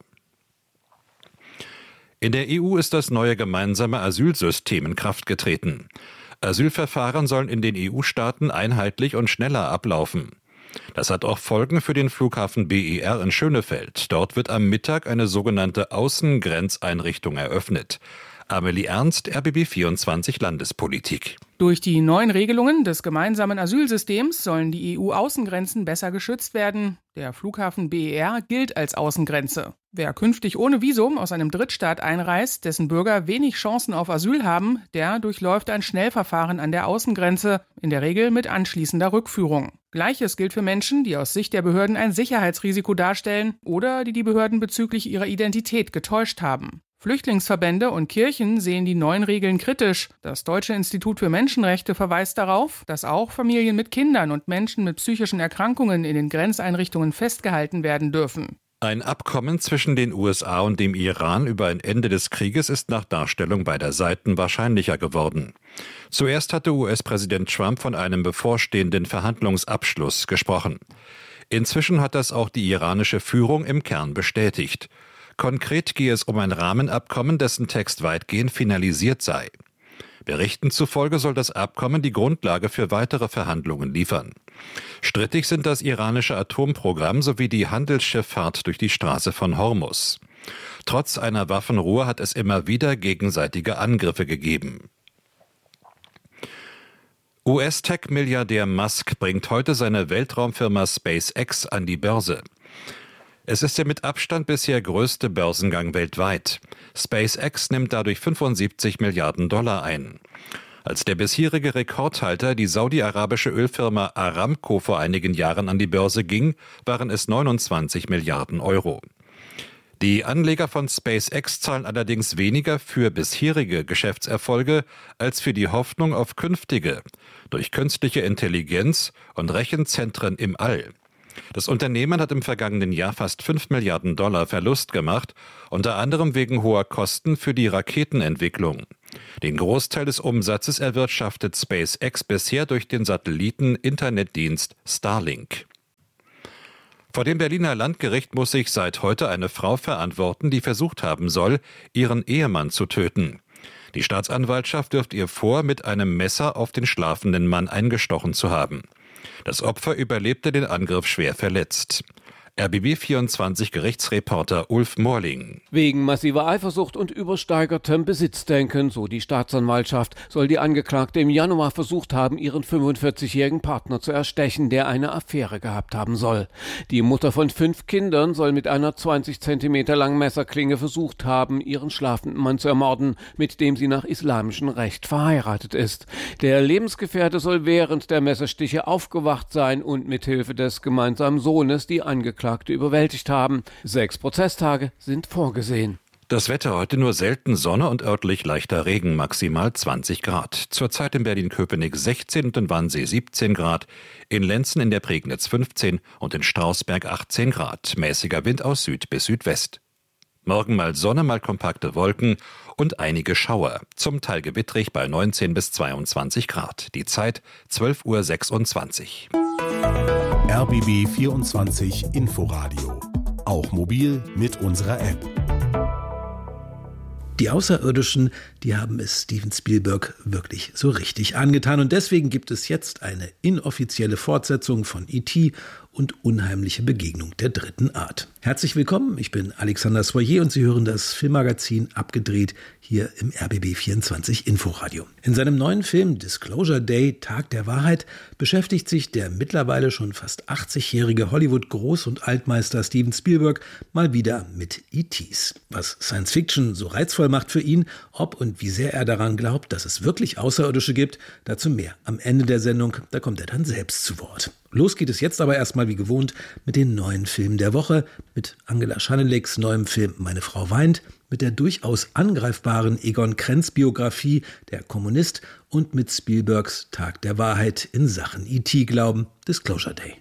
In der EU ist das neue gemeinsame Asylsystem in Kraft getreten. Asylverfahren sollen in den EU-Staaten einheitlich und schneller ablaufen. Das hat auch Folgen für den Flughafen BER in Schönefeld. Dort wird am Mittag eine sogenannte Außengrenzeinrichtung eröffnet. Amelie Ernst, RBB 24 Landespolitik. Durch die neuen Regelungen des gemeinsamen Asylsystems sollen die EU-Außengrenzen besser geschützt werden. Der Flughafen BER gilt als Außengrenze. Wer künftig ohne Visum aus einem Drittstaat einreist, dessen Bürger wenig Chancen auf Asyl haben, der durchläuft ein Schnellverfahren an der Außengrenze, in der Regel mit anschließender Rückführung. Gleiches gilt für Menschen, die aus Sicht der Behörden ein Sicherheitsrisiko darstellen oder die Behörden bezüglich ihrer Identität getäuscht haben. Flüchtlingsverbände und Kirchen sehen die neuen Regeln kritisch. Das Deutsche Institut für Menschenrechte verweist darauf, dass auch Familien mit Kindern und Menschen mit psychischen Erkrankungen in den Grenzeinrichtungen festgehalten werden dürfen. Ein Abkommen zwischen den USA und dem Iran über ein Ende des Krieges ist nach Darstellung beider Seiten wahrscheinlicher geworden. Zuerst hatte US-Präsident Trump von einem bevorstehenden Verhandlungsabschluss gesprochen. Inzwischen hat das auch die iranische Führung im Kern bestätigt. Konkret gehe es um ein Rahmenabkommen, dessen Text weitgehend finalisiert sei. Berichten zufolge soll das Abkommen die Grundlage für weitere Verhandlungen liefern. Strittig sind das iranische Atomprogramm sowie die Handelsschifffahrt durch die Straße von Hormuz. Trotz einer Waffenruhe hat es immer wieder gegenseitige Angriffe gegeben. US-Tech-Milliardär Musk bringt heute seine Weltraumfirma SpaceX an die Börse. Es ist der mit Abstand bisher größte Börsengang weltweit. SpaceX nimmt dadurch 75 Milliarden Dollar ein. Als der bisherige Rekordhalter, die saudi-arabische Ölfirma Aramco, vor einigen Jahren an die Börse ging, waren es 29 Milliarden Euro. Die Anleger von SpaceX zahlen allerdings weniger für bisherige Geschäftserfolge als für die Hoffnung auf künftige, durch künstliche Intelligenz und Rechenzentren im All. Das Unternehmen hat im vergangenen Jahr fast 5 Milliarden Dollar Verlust gemacht, unter anderem wegen hoher Kosten für die Raketenentwicklung. Den Großteil des Umsatzes erwirtschaftet SpaceX bisher durch den Satelliten-Internetdienst Starlink. Vor dem Berliner Landgericht muss sich seit heute eine Frau verantworten, die versucht haben soll, ihren Ehemann zu töten. Die Staatsanwaltschaft wirft ihr vor, mit einem Messer auf den schlafenden Mann eingestochen zu haben. Das Opfer überlebte den Angriff schwer verletzt. RBB24 Gerichtsreporter Ulf Morling. Wegen massiver Eifersucht und übersteigertem Besitzdenken, so die Staatsanwaltschaft, soll die Angeklagte im Januar versucht haben, ihren 45-jährigen Partner zu erstechen, der eine Affäre gehabt haben soll. Die Mutter von 5 Kindern soll mit einer 20 Zentimeter langen Messerklinge versucht haben, ihren schlafenden Mann zu ermorden, mit dem sie nach islamischem Recht verheiratet ist. Der Lebensgefährte soll während der Messerstiche aufgewacht sein und mithilfe des gemeinsamen Sohnes die Angeklagte überwältigt haben. 6 Prozesstage sind vorgesehen. Das Wetter heute nur selten Sonne und örtlich leichter Regen, maximal 20 Grad. Zurzeit in Berlin-Köpenick 16 und in Wannsee 17 Grad, in Lenzen in der Prignitz 15 und in Strausberg 18 Grad. Mäßiger Wind aus Süd bis Südwest. Morgen mal Sonne, mal kompakte Wolken und einige Schauer. Zum Teil gewittrig bei 19 bis 22 Grad. Die Zeit 12:26 Uhr. RBB 24 Inforadio. Auch mobil mit unserer App. Die Außerirdischen, die haben es Steven Spielberg wirklich so richtig angetan. Und deswegen gibt es jetzt eine inoffizielle Fortsetzung von E.T. und Unheimliche Begegnung der dritten Art. Herzlich willkommen, ich bin Alexander Soyer und Sie hören das Filmmagazin Abgedreht hier im RBB 24 Inforadio. In seinem neuen Film Disclosure Day, Tag der Wahrheit, beschäftigt sich der mittlerweile schon fast 80-jährige Hollywood-Groß- und Altmeister Steven Spielberg mal wieder mit E.T.s. Was Science Fiction so reizvoll macht für ihn, ob und wie sehr er daran glaubt, dass es wirklich Außerirdische gibt, dazu mehr am Ende der Sendung, da kommt er dann selbst zu Wort. Los geht es jetzt aber erstmal wie gewohnt mit den neuen Filmen der Woche, mit Angela Schaneleks neuem Film Meine Frau weint, mit der durchaus angreifbaren Egon Krenz-Biografie Der Kommunist und mit Spielbergs Tag der Wahrheit in Sachen E.T.-Glauben, Disclosure Day.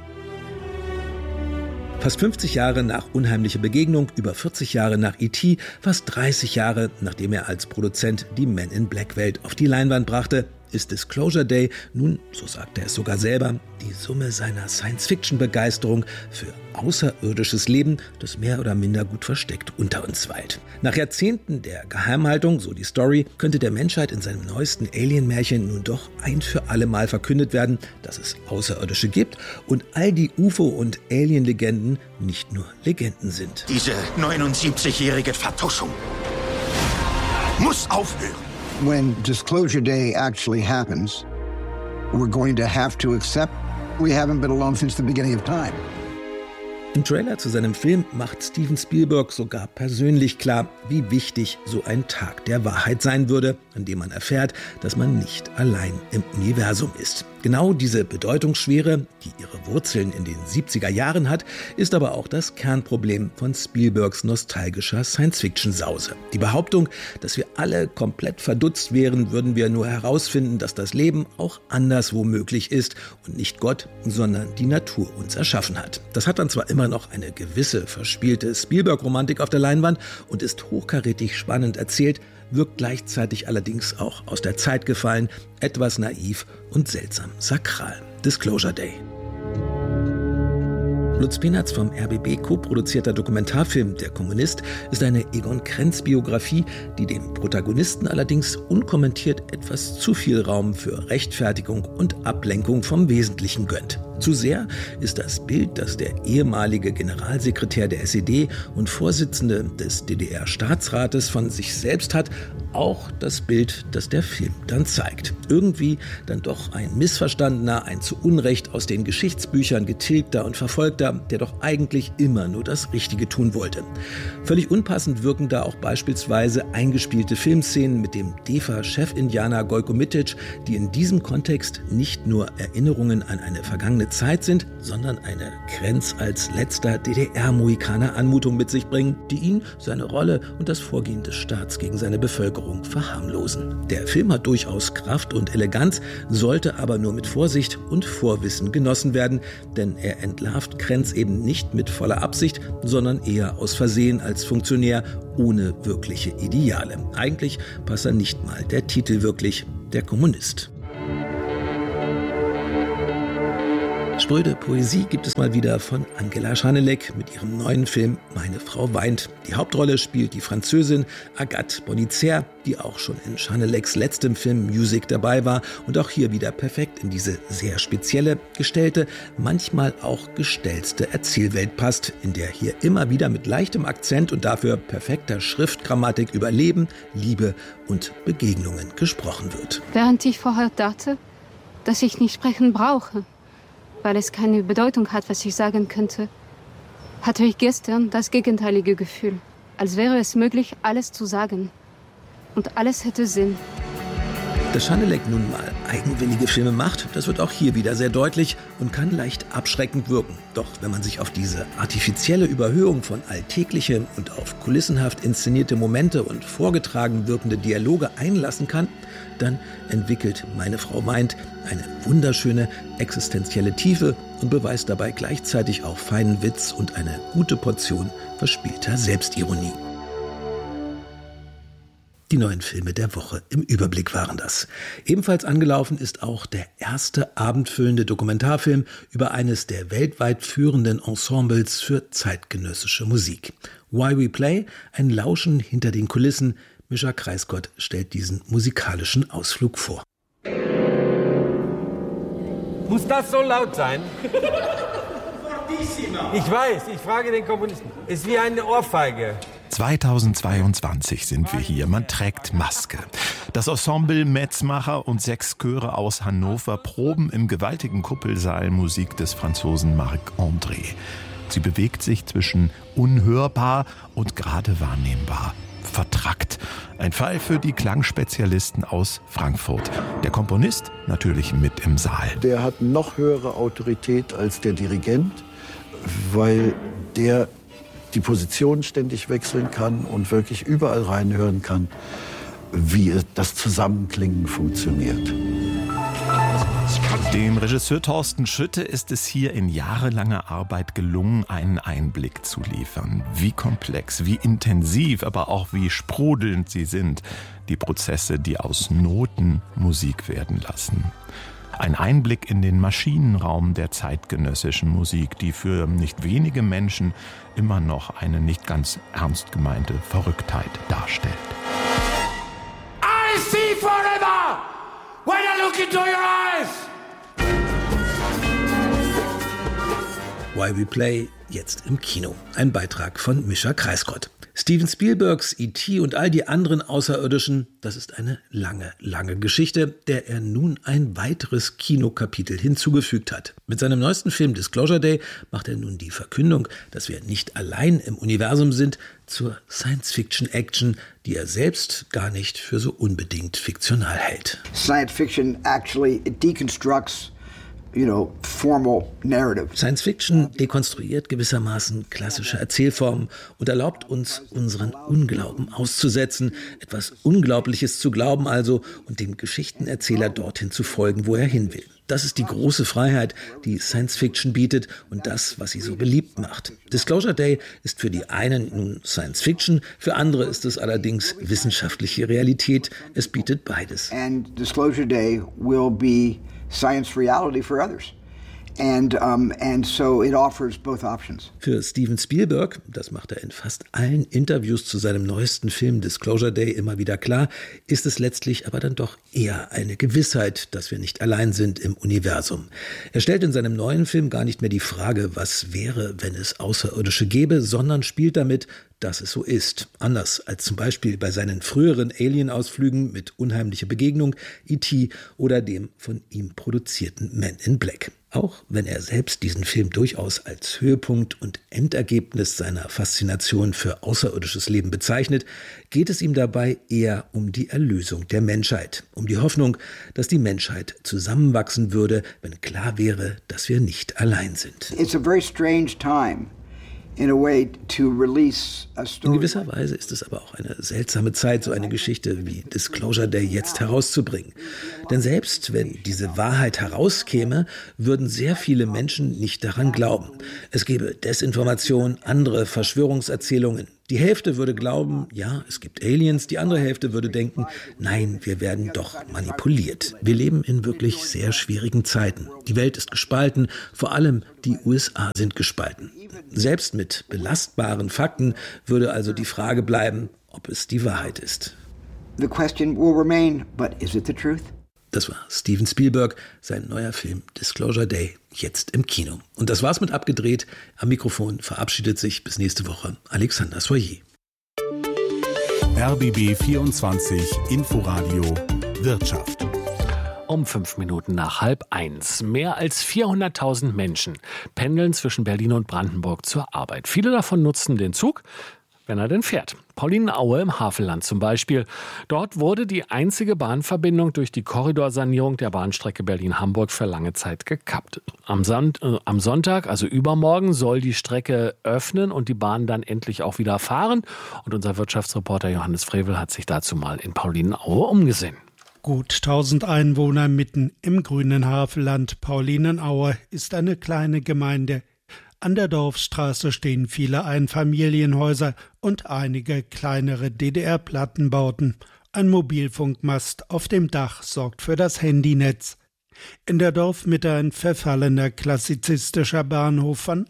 Fast 50 Jahre nach Unheimliche Begegnung, über 40 Jahre nach E.T., fast 30 Jahre, nachdem er als Produzent die Men in Black-Welt auf die Leinwand brachte, ist Disclosure Day nun, so sagt er es sogar selber, die Summe seiner Science-Fiction-Begeisterung für außerirdisches Leben, das mehr oder minder gut versteckt unter uns weilt. Nach Jahrzehnten der Geheimhaltung, so die Story, könnte der Menschheit in seinem neuesten Alien-Märchen nun doch ein für alle Mal verkündet werden, dass es Außerirdische gibt und all die UFO- und Alien-Legenden nicht nur Legenden sind. Diese 79-jährige Vertuschung muss aufhören. When Disclosure Day actually happens, we're going to have to accept we haven't been alone since the beginning of time. Im Trailer zu seinem Film macht Steven Spielberg sogar persönlich klar, wie wichtig so ein Tag der Wahrheit sein würde, an dem man erfährt, dass man nicht allein im Universum ist. Genau diese Bedeutungsschwere, die ihre Wurzeln in den 70er Jahren hat, ist aber auch das Kernproblem von Spielbergs nostalgischer Science-Fiction-Sause. Die Behauptung, dass wir alle komplett verdutzt wären, würden wir nur herausfinden, dass das Leben auch anderswo möglich ist und nicht Gott, sondern die Natur uns erschaffen hat. Das hat dann zwar immer noch eine gewisse verspielte Spielberg-Romantik auf der Leinwand und ist hochkarätig spannend erzählt, wirkt gleichzeitig allerdings auch aus der Zeit gefallen, etwas naiv und seltsam sakral. Disclosure Day. Lutz Penatz vom RBB co-produzierter Dokumentarfilm Der Kommunist ist eine Egon Krenz-Biografie, die dem Protagonisten allerdings unkommentiert etwas zu viel Raum für Rechtfertigung und Ablenkung vom Wesentlichen gönnt. Zu sehr ist das Bild, das der ehemalige Generalsekretär der SED und Vorsitzende des DDR-Staatsrates von sich selbst hat, auch das Bild, das der Film dann zeigt. Irgendwie dann doch ein missverstandener, ein zu Unrecht aus den Geschichtsbüchern getilgter und verfolgter, der doch eigentlich immer nur das Richtige tun wollte. Völlig unpassend wirken da auch beispielsweise eingespielte Filmszenen mit dem DEFA-Chefindianer Gojko Mitic, die in diesem Kontext nicht nur Erinnerungen an eine vergangene Zeit sind, sondern eine Krenz als letzter DDR-Mohikaner Anmutung mit sich bringen, die ihn, seine Rolle und das Vorgehen des Staats gegen seine Bevölkerung verharmlosen. Der Film hat durchaus Kraft und Eleganz, sollte aber nur mit Vorsicht und Vorwissen genossen werden, denn er entlarvt Krenz eben nicht mit voller Absicht, sondern eher aus Versehen als Funktionär ohne wirkliche Ideale. Eigentlich passt nicht mal der Titel wirklich, Der Kommunist. Spröde Poesie gibt es mal wieder von Angela Schanelek mit ihrem neuen Film Meine Frau weint. Die Hauptrolle spielt die Französin Agathe Bonizère, die auch schon in Schaneleks letztem Film Music dabei war und auch hier wieder perfekt in diese sehr spezielle, gestellte, manchmal auch gestellte Erzählwelt passt, in der hier immer wieder mit leichtem Akzent und dafür perfekter Schriftgrammatik über Leben, Liebe und Begegnungen gesprochen wird. Während ich vorher dachte, dass ich nicht sprechen brauche, weil es keine Bedeutung hat, was ich sagen könnte, hatte ich gestern das gegenteilige Gefühl, als wäre es möglich, alles zu sagen. Und alles hätte Sinn. Dass Schanelek nun mal eigenwillige Filme macht, das wird auch hier wieder sehr deutlich und kann leicht abschreckend wirken. Doch wenn man sich auf diese artifizielle Überhöhung von Alltäglichem und auf kulissenhaft inszenierte Momente und vorgetragen wirkende Dialoge einlassen kann, dann entwickelt Meine Frau weint eine wunderschöne existenzielle Tiefe und beweist dabei gleichzeitig auch feinen Witz und eine gute Portion verspielter Selbstironie. Die neuen Filme der Woche im Überblick waren das. Ebenfalls angelaufen ist auch der erste abendfüllende Dokumentarfilm über eines der weltweit führenden Ensembles für zeitgenössische Musik. Why We Play, ein Lauschen hinter den Kulissen. Mischa Kreisgott stellt diesen musikalischen Ausflug vor. Muss das so laut sein? Ich weiß, ich frage den Komponisten. Ist wie eine Ohrfeige. 2022 sind wir hier. Man trägt Maske. Das Ensemble Metzmacher und 6 Chöre aus Hannover proben im gewaltigen Kuppelsaal Musik des Franzosen Marc-André. Sie bewegt sich zwischen unhörbar und gerade wahrnehmbar. Vertrackt. Ein Fall für die Klangspezialisten aus Frankfurt. Der Komponist natürlich mit im Saal. Der hat noch höhere Autorität als der Dirigent, weil der die Position ständig wechseln kann und wirklich überall reinhören kann, wie das Zusammenklingen funktioniert. Dem Regisseur Thorsten Schütte ist es hier in jahrelanger Arbeit gelungen, einen Einblick zu liefern. Wie komplex, wie intensiv, aber auch wie sprudelnd sie sind. Die Prozesse, die aus Noten Musik werden lassen. Ein Einblick in den Maschinenraum der zeitgenössischen Musik, die für nicht wenige Menschen immer noch eine nicht ganz ernst gemeinte Verrücktheit darstellt. I see forever when I look into your eyes. Why We Play, jetzt im Kino. Ein Beitrag von Mischa Kreisgott. Steven Spielbergs E.T. und all die anderen Außerirdischen, das ist eine lange, lange Geschichte, der er nun ein weiteres Kinokapitel hinzugefügt hat. Mit seinem neuesten Film Disclosure Day macht er nun die Verkündung, dass wir nicht allein im Universum sind, zur Science-Fiction-Action, die er selbst gar nicht für so unbedingt fiktional hält. Science fiction actually deconstructs formal narrative. Science Fiction dekonstruiert gewissermaßen klassische Erzählformen und erlaubt uns, unseren Unglauben auszusetzen, etwas Unglaubliches zu glauben also und dem Geschichtenerzähler dorthin zu folgen, wo er hin will. Das ist die große Freiheit, die Science Fiction bietet und das, was sie so beliebt macht. Disclosure Day ist für die einen nun Science Fiction, für andere ist es allerdings wissenschaftliche Realität. Es bietet beides. And Disclosure Day will be science reality for others. And so it offers both options. Für Steven Spielberg, das macht er in fast allen Interviews zu seinem neuesten Film Disclosure Day immer wieder klar, ist es letztlich aber dann doch eher eine Gewissheit, dass wir nicht allein sind im Universum. Er stellt in seinem neuen Film gar nicht mehr die Frage, was wäre, wenn es Außerirdische gäbe, sondern spielt damit, dass es so ist. Anders als zum Beispiel bei seinen früheren Alien-Ausflügen mit Unheimliche Begegnung, E.T. oder dem von ihm produzierten Men in Black. Auch wenn er selbst diesen Film durchaus als Höhepunkt und Endergebnis seiner Faszination für außerirdisches Leben bezeichnet, geht es ihm dabei eher um die Erlösung der Menschheit, um die Hoffnung, dass die Menschheit zusammenwachsen würde, wenn klar wäre, dass wir nicht allein sind. It's a very strange time. In gewisser Weise ist es aber auch eine seltsame Zeit, so eine Geschichte wie Disclosure Day jetzt herauszubringen. Denn selbst wenn diese Wahrheit herauskäme, würden sehr viele Menschen nicht daran glauben. Es gäbe Desinformation, andere Verschwörungserzählungen. Die Hälfte würde glauben, ja, es gibt Aliens, die andere Hälfte würde denken, nein, wir werden doch manipuliert. Wir leben in wirklich sehr schwierigen Zeiten. Die Welt ist gespalten, vor allem die USA sind gespalten. Selbst mit belastbaren Fakten würde also die Frage bleiben, ob es die Wahrheit ist. The question will remain, but is it the truth? Das war Steven Spielberg, sein neuer Film Disclosure Day, jetzt im Kino. Und das war's mit Abgedreht. Am Mikrofon verabschiedet sich bis nächste Woche Alexander Soyer. RBB 24 Inforadio Wirtschaft. Um 5 Minuten nach 12:30. Mehr als 400.000 Menschen pendeln zwischen Berlin und Brandenburg zur Arbeit. Viele davon nutzen den Zug, wenn er denn fährt. Paulinenaue im Havelland zum Beispiel. Dort wurde die einzige Bahnverbindung durch die Korridorsanierung der Bahnstrecke Berlin-Hamburg für lange Zeit gekappt. Am Sonntag, also übermorgen, soll die Strecke öffnen und die Bahn dann endlich auch wieder fahren. Und unser Wirtschaftsreporter Johannes Frevel hat sich dazu mal in Paulinenaue umgesehen. Gut 1000 Einwohner mitten im grünen Havelland. Paulinenaue ist eine kleine Gemeinde. An der Dorfstraße stehen viele Einfamilienhäuser und einige kleinere DDR-Plattenbauten. Ein Mobilfunkmast auf dem Dach sorgt für das Handynetz. In der Dorfmitte ein verfallener klassizistischer Bahnhof von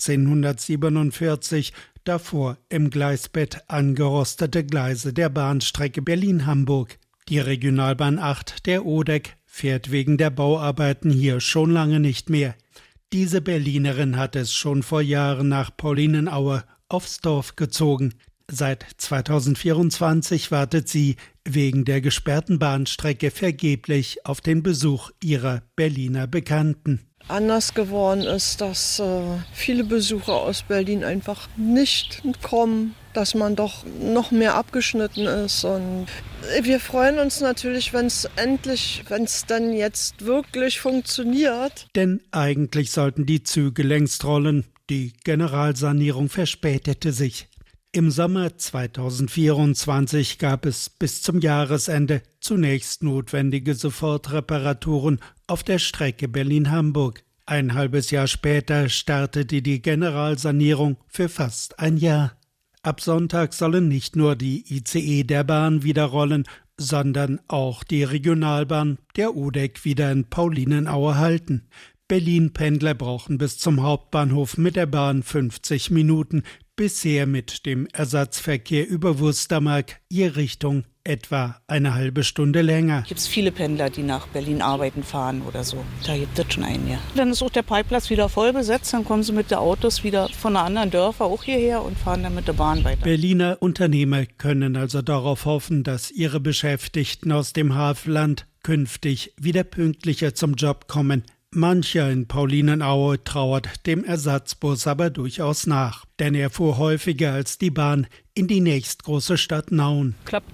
1847, davor im Gleisbett angerostete Gleise der Bahnstrecke Berlin-Hamburg. Die Regionalbahn 8 der ODEC fährt wegen der Bauarbeiten hier schon lange nicht mehr. Diese Berlinerin hat es schon vor Jahren nach Paulinenaue aufs Dorf gezogen. Seit 2024 wartet sie wegen der gesperrten Bahnstrecke vergeblich auf den Besuch ihrer Berliner Bekannten. Anders geworden ist, dass viele Besucher aus Berlin einfach nicht kommen, dass man doch noch mehr abgeschnitten ist. Und wir freuen uns natürlich, wenn es dann jetzt wirklich funktioniert. Denn eigentlich sollten die Züge längst rollen. Die Generalsanierung verspätete sich. Im Sommer 2024 gab es bis zum Jahresende zunächst notwendige Sofortreparaturen auf der Strecke Berlin-Hamburg. Ein halbes Jahr später startete die Generalsanierung für fast ein Jahr. Ab Sonntag sollen nicht nur die ICE der Bahn wieder rollen, sondern auch die Regionalbahn der ODEC wieder in Paulinenaue halten. Berlin-Pendler brauchen bis zum Hauptbahnhof mit der Bahn 50 Minuten, bisher mit dem Ersatzverkehr über Wustermark je Richtung etwa eine halbe Stunde länger. Gibt es viele Pendler, die nach Berlin arbeiten fahren oder so. Da gibt es schon einen, ja. Dann ist auch der Parkplatz wieder voll besetzt, dann kommen sie mit den Autos wieder von anderen Dörfern auch hierher und fahren dann mit der Bahn weiter. Berliner Unternehmer können also darauf hoffen, dass ihre Beschäftigten aus dem Havelland künftig wieder pünktlicher zum Job kommen. Mancher in Paulinenaue trauert dem Ersatzbus aber durchaus nach, denn er fuhr häufiger als die Bahn in die nächstgroße Stadt Nauen. Klappt gut,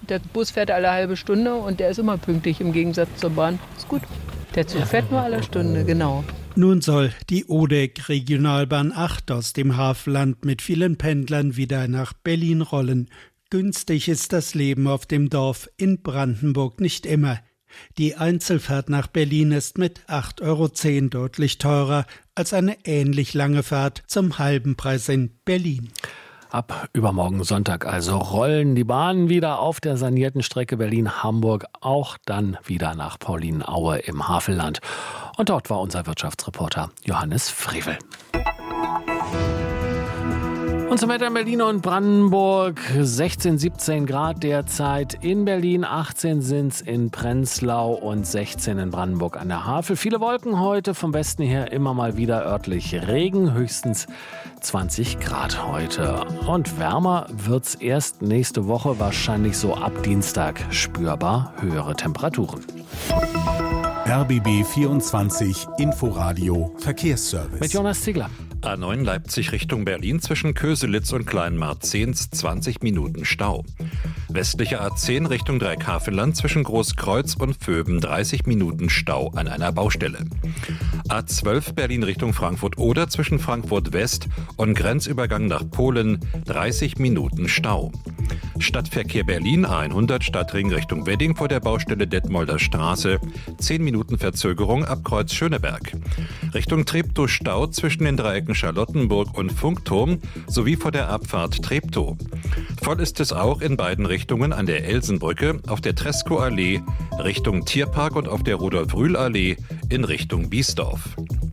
Der Bus fährt alle halbe Stunde und der ist immer pünktlich im Gegensatz zur Bahn. Ist gut. Der Zug fährt nur alle Stunde, genau. Nun soll die ODEC-Regionalbahn 8 aus dem Havelland mit vielen Pendlern wieder nach Berlin rollen. Günstig ist das Leben auf dem Dorf in Brandenburg nicht immer. Die Einzelfahrt nach Berlin ist mit 8,10 € deutlich teurer als eine ähnlich lange Fahrt zum halben Preis in Berlin. Ab übermorgen Sonntag also rollen die Bahnen wieder auf der sanierten Strecke Berlin-Hamburg, auch dann wieder nach Paulinaue im Havelland. Und dort war unser Wirtschaftsreporter Johannes Frevel. Und zum Wetter in Berlin und Brandenburg, 16, 17 Grad derzeit. In Berlin 18 sind's in Prenzlau und 16 in Brandenburg an der Havel. Viele Wolken heute, vom Westen her immer mal wieder örtlich Regen, höchstens 20 Grad heute. Und wärmer wird's erst nächste Woche, wahrscheinlich so ab Dienstag spürbar höhere Temperaturen. RBB 24 Inforadio Verkehrsservice. Mit Jonas Ziegler. A9 Leipzig Richtung Berlin zwischen Köselitz und Kleinmarzehns 20 Minuten Stau. Westliche A10 Richtung Dreieckhavelland zwischen Großkreuz und Vöben 30 Minuten Stau an einer Baustelle. A12 Berlin Richtung Frankfurt oder zwischen Frankfurt West und Grenzübergang nach Polen 30 Minuten Stau. Stadtverkehr Berlin A100 Stadtring Richtung Wedding vor der Baustelle Detmolder Straße 10 Minuten Verzögerung ab Kreuz Schöneberg. Richtung Treptow Stau zwischen den Dreiecken Charlottenburg und Funkturm sowie vor der Abfahrt Treptow. Voll ist es auch in beiden Richtungen an der Elsenbrücke, auf der Treskow-Allee Richtung Tierpark und auf der Rudolf-Rühl-Allee in Richtung Biesdorf.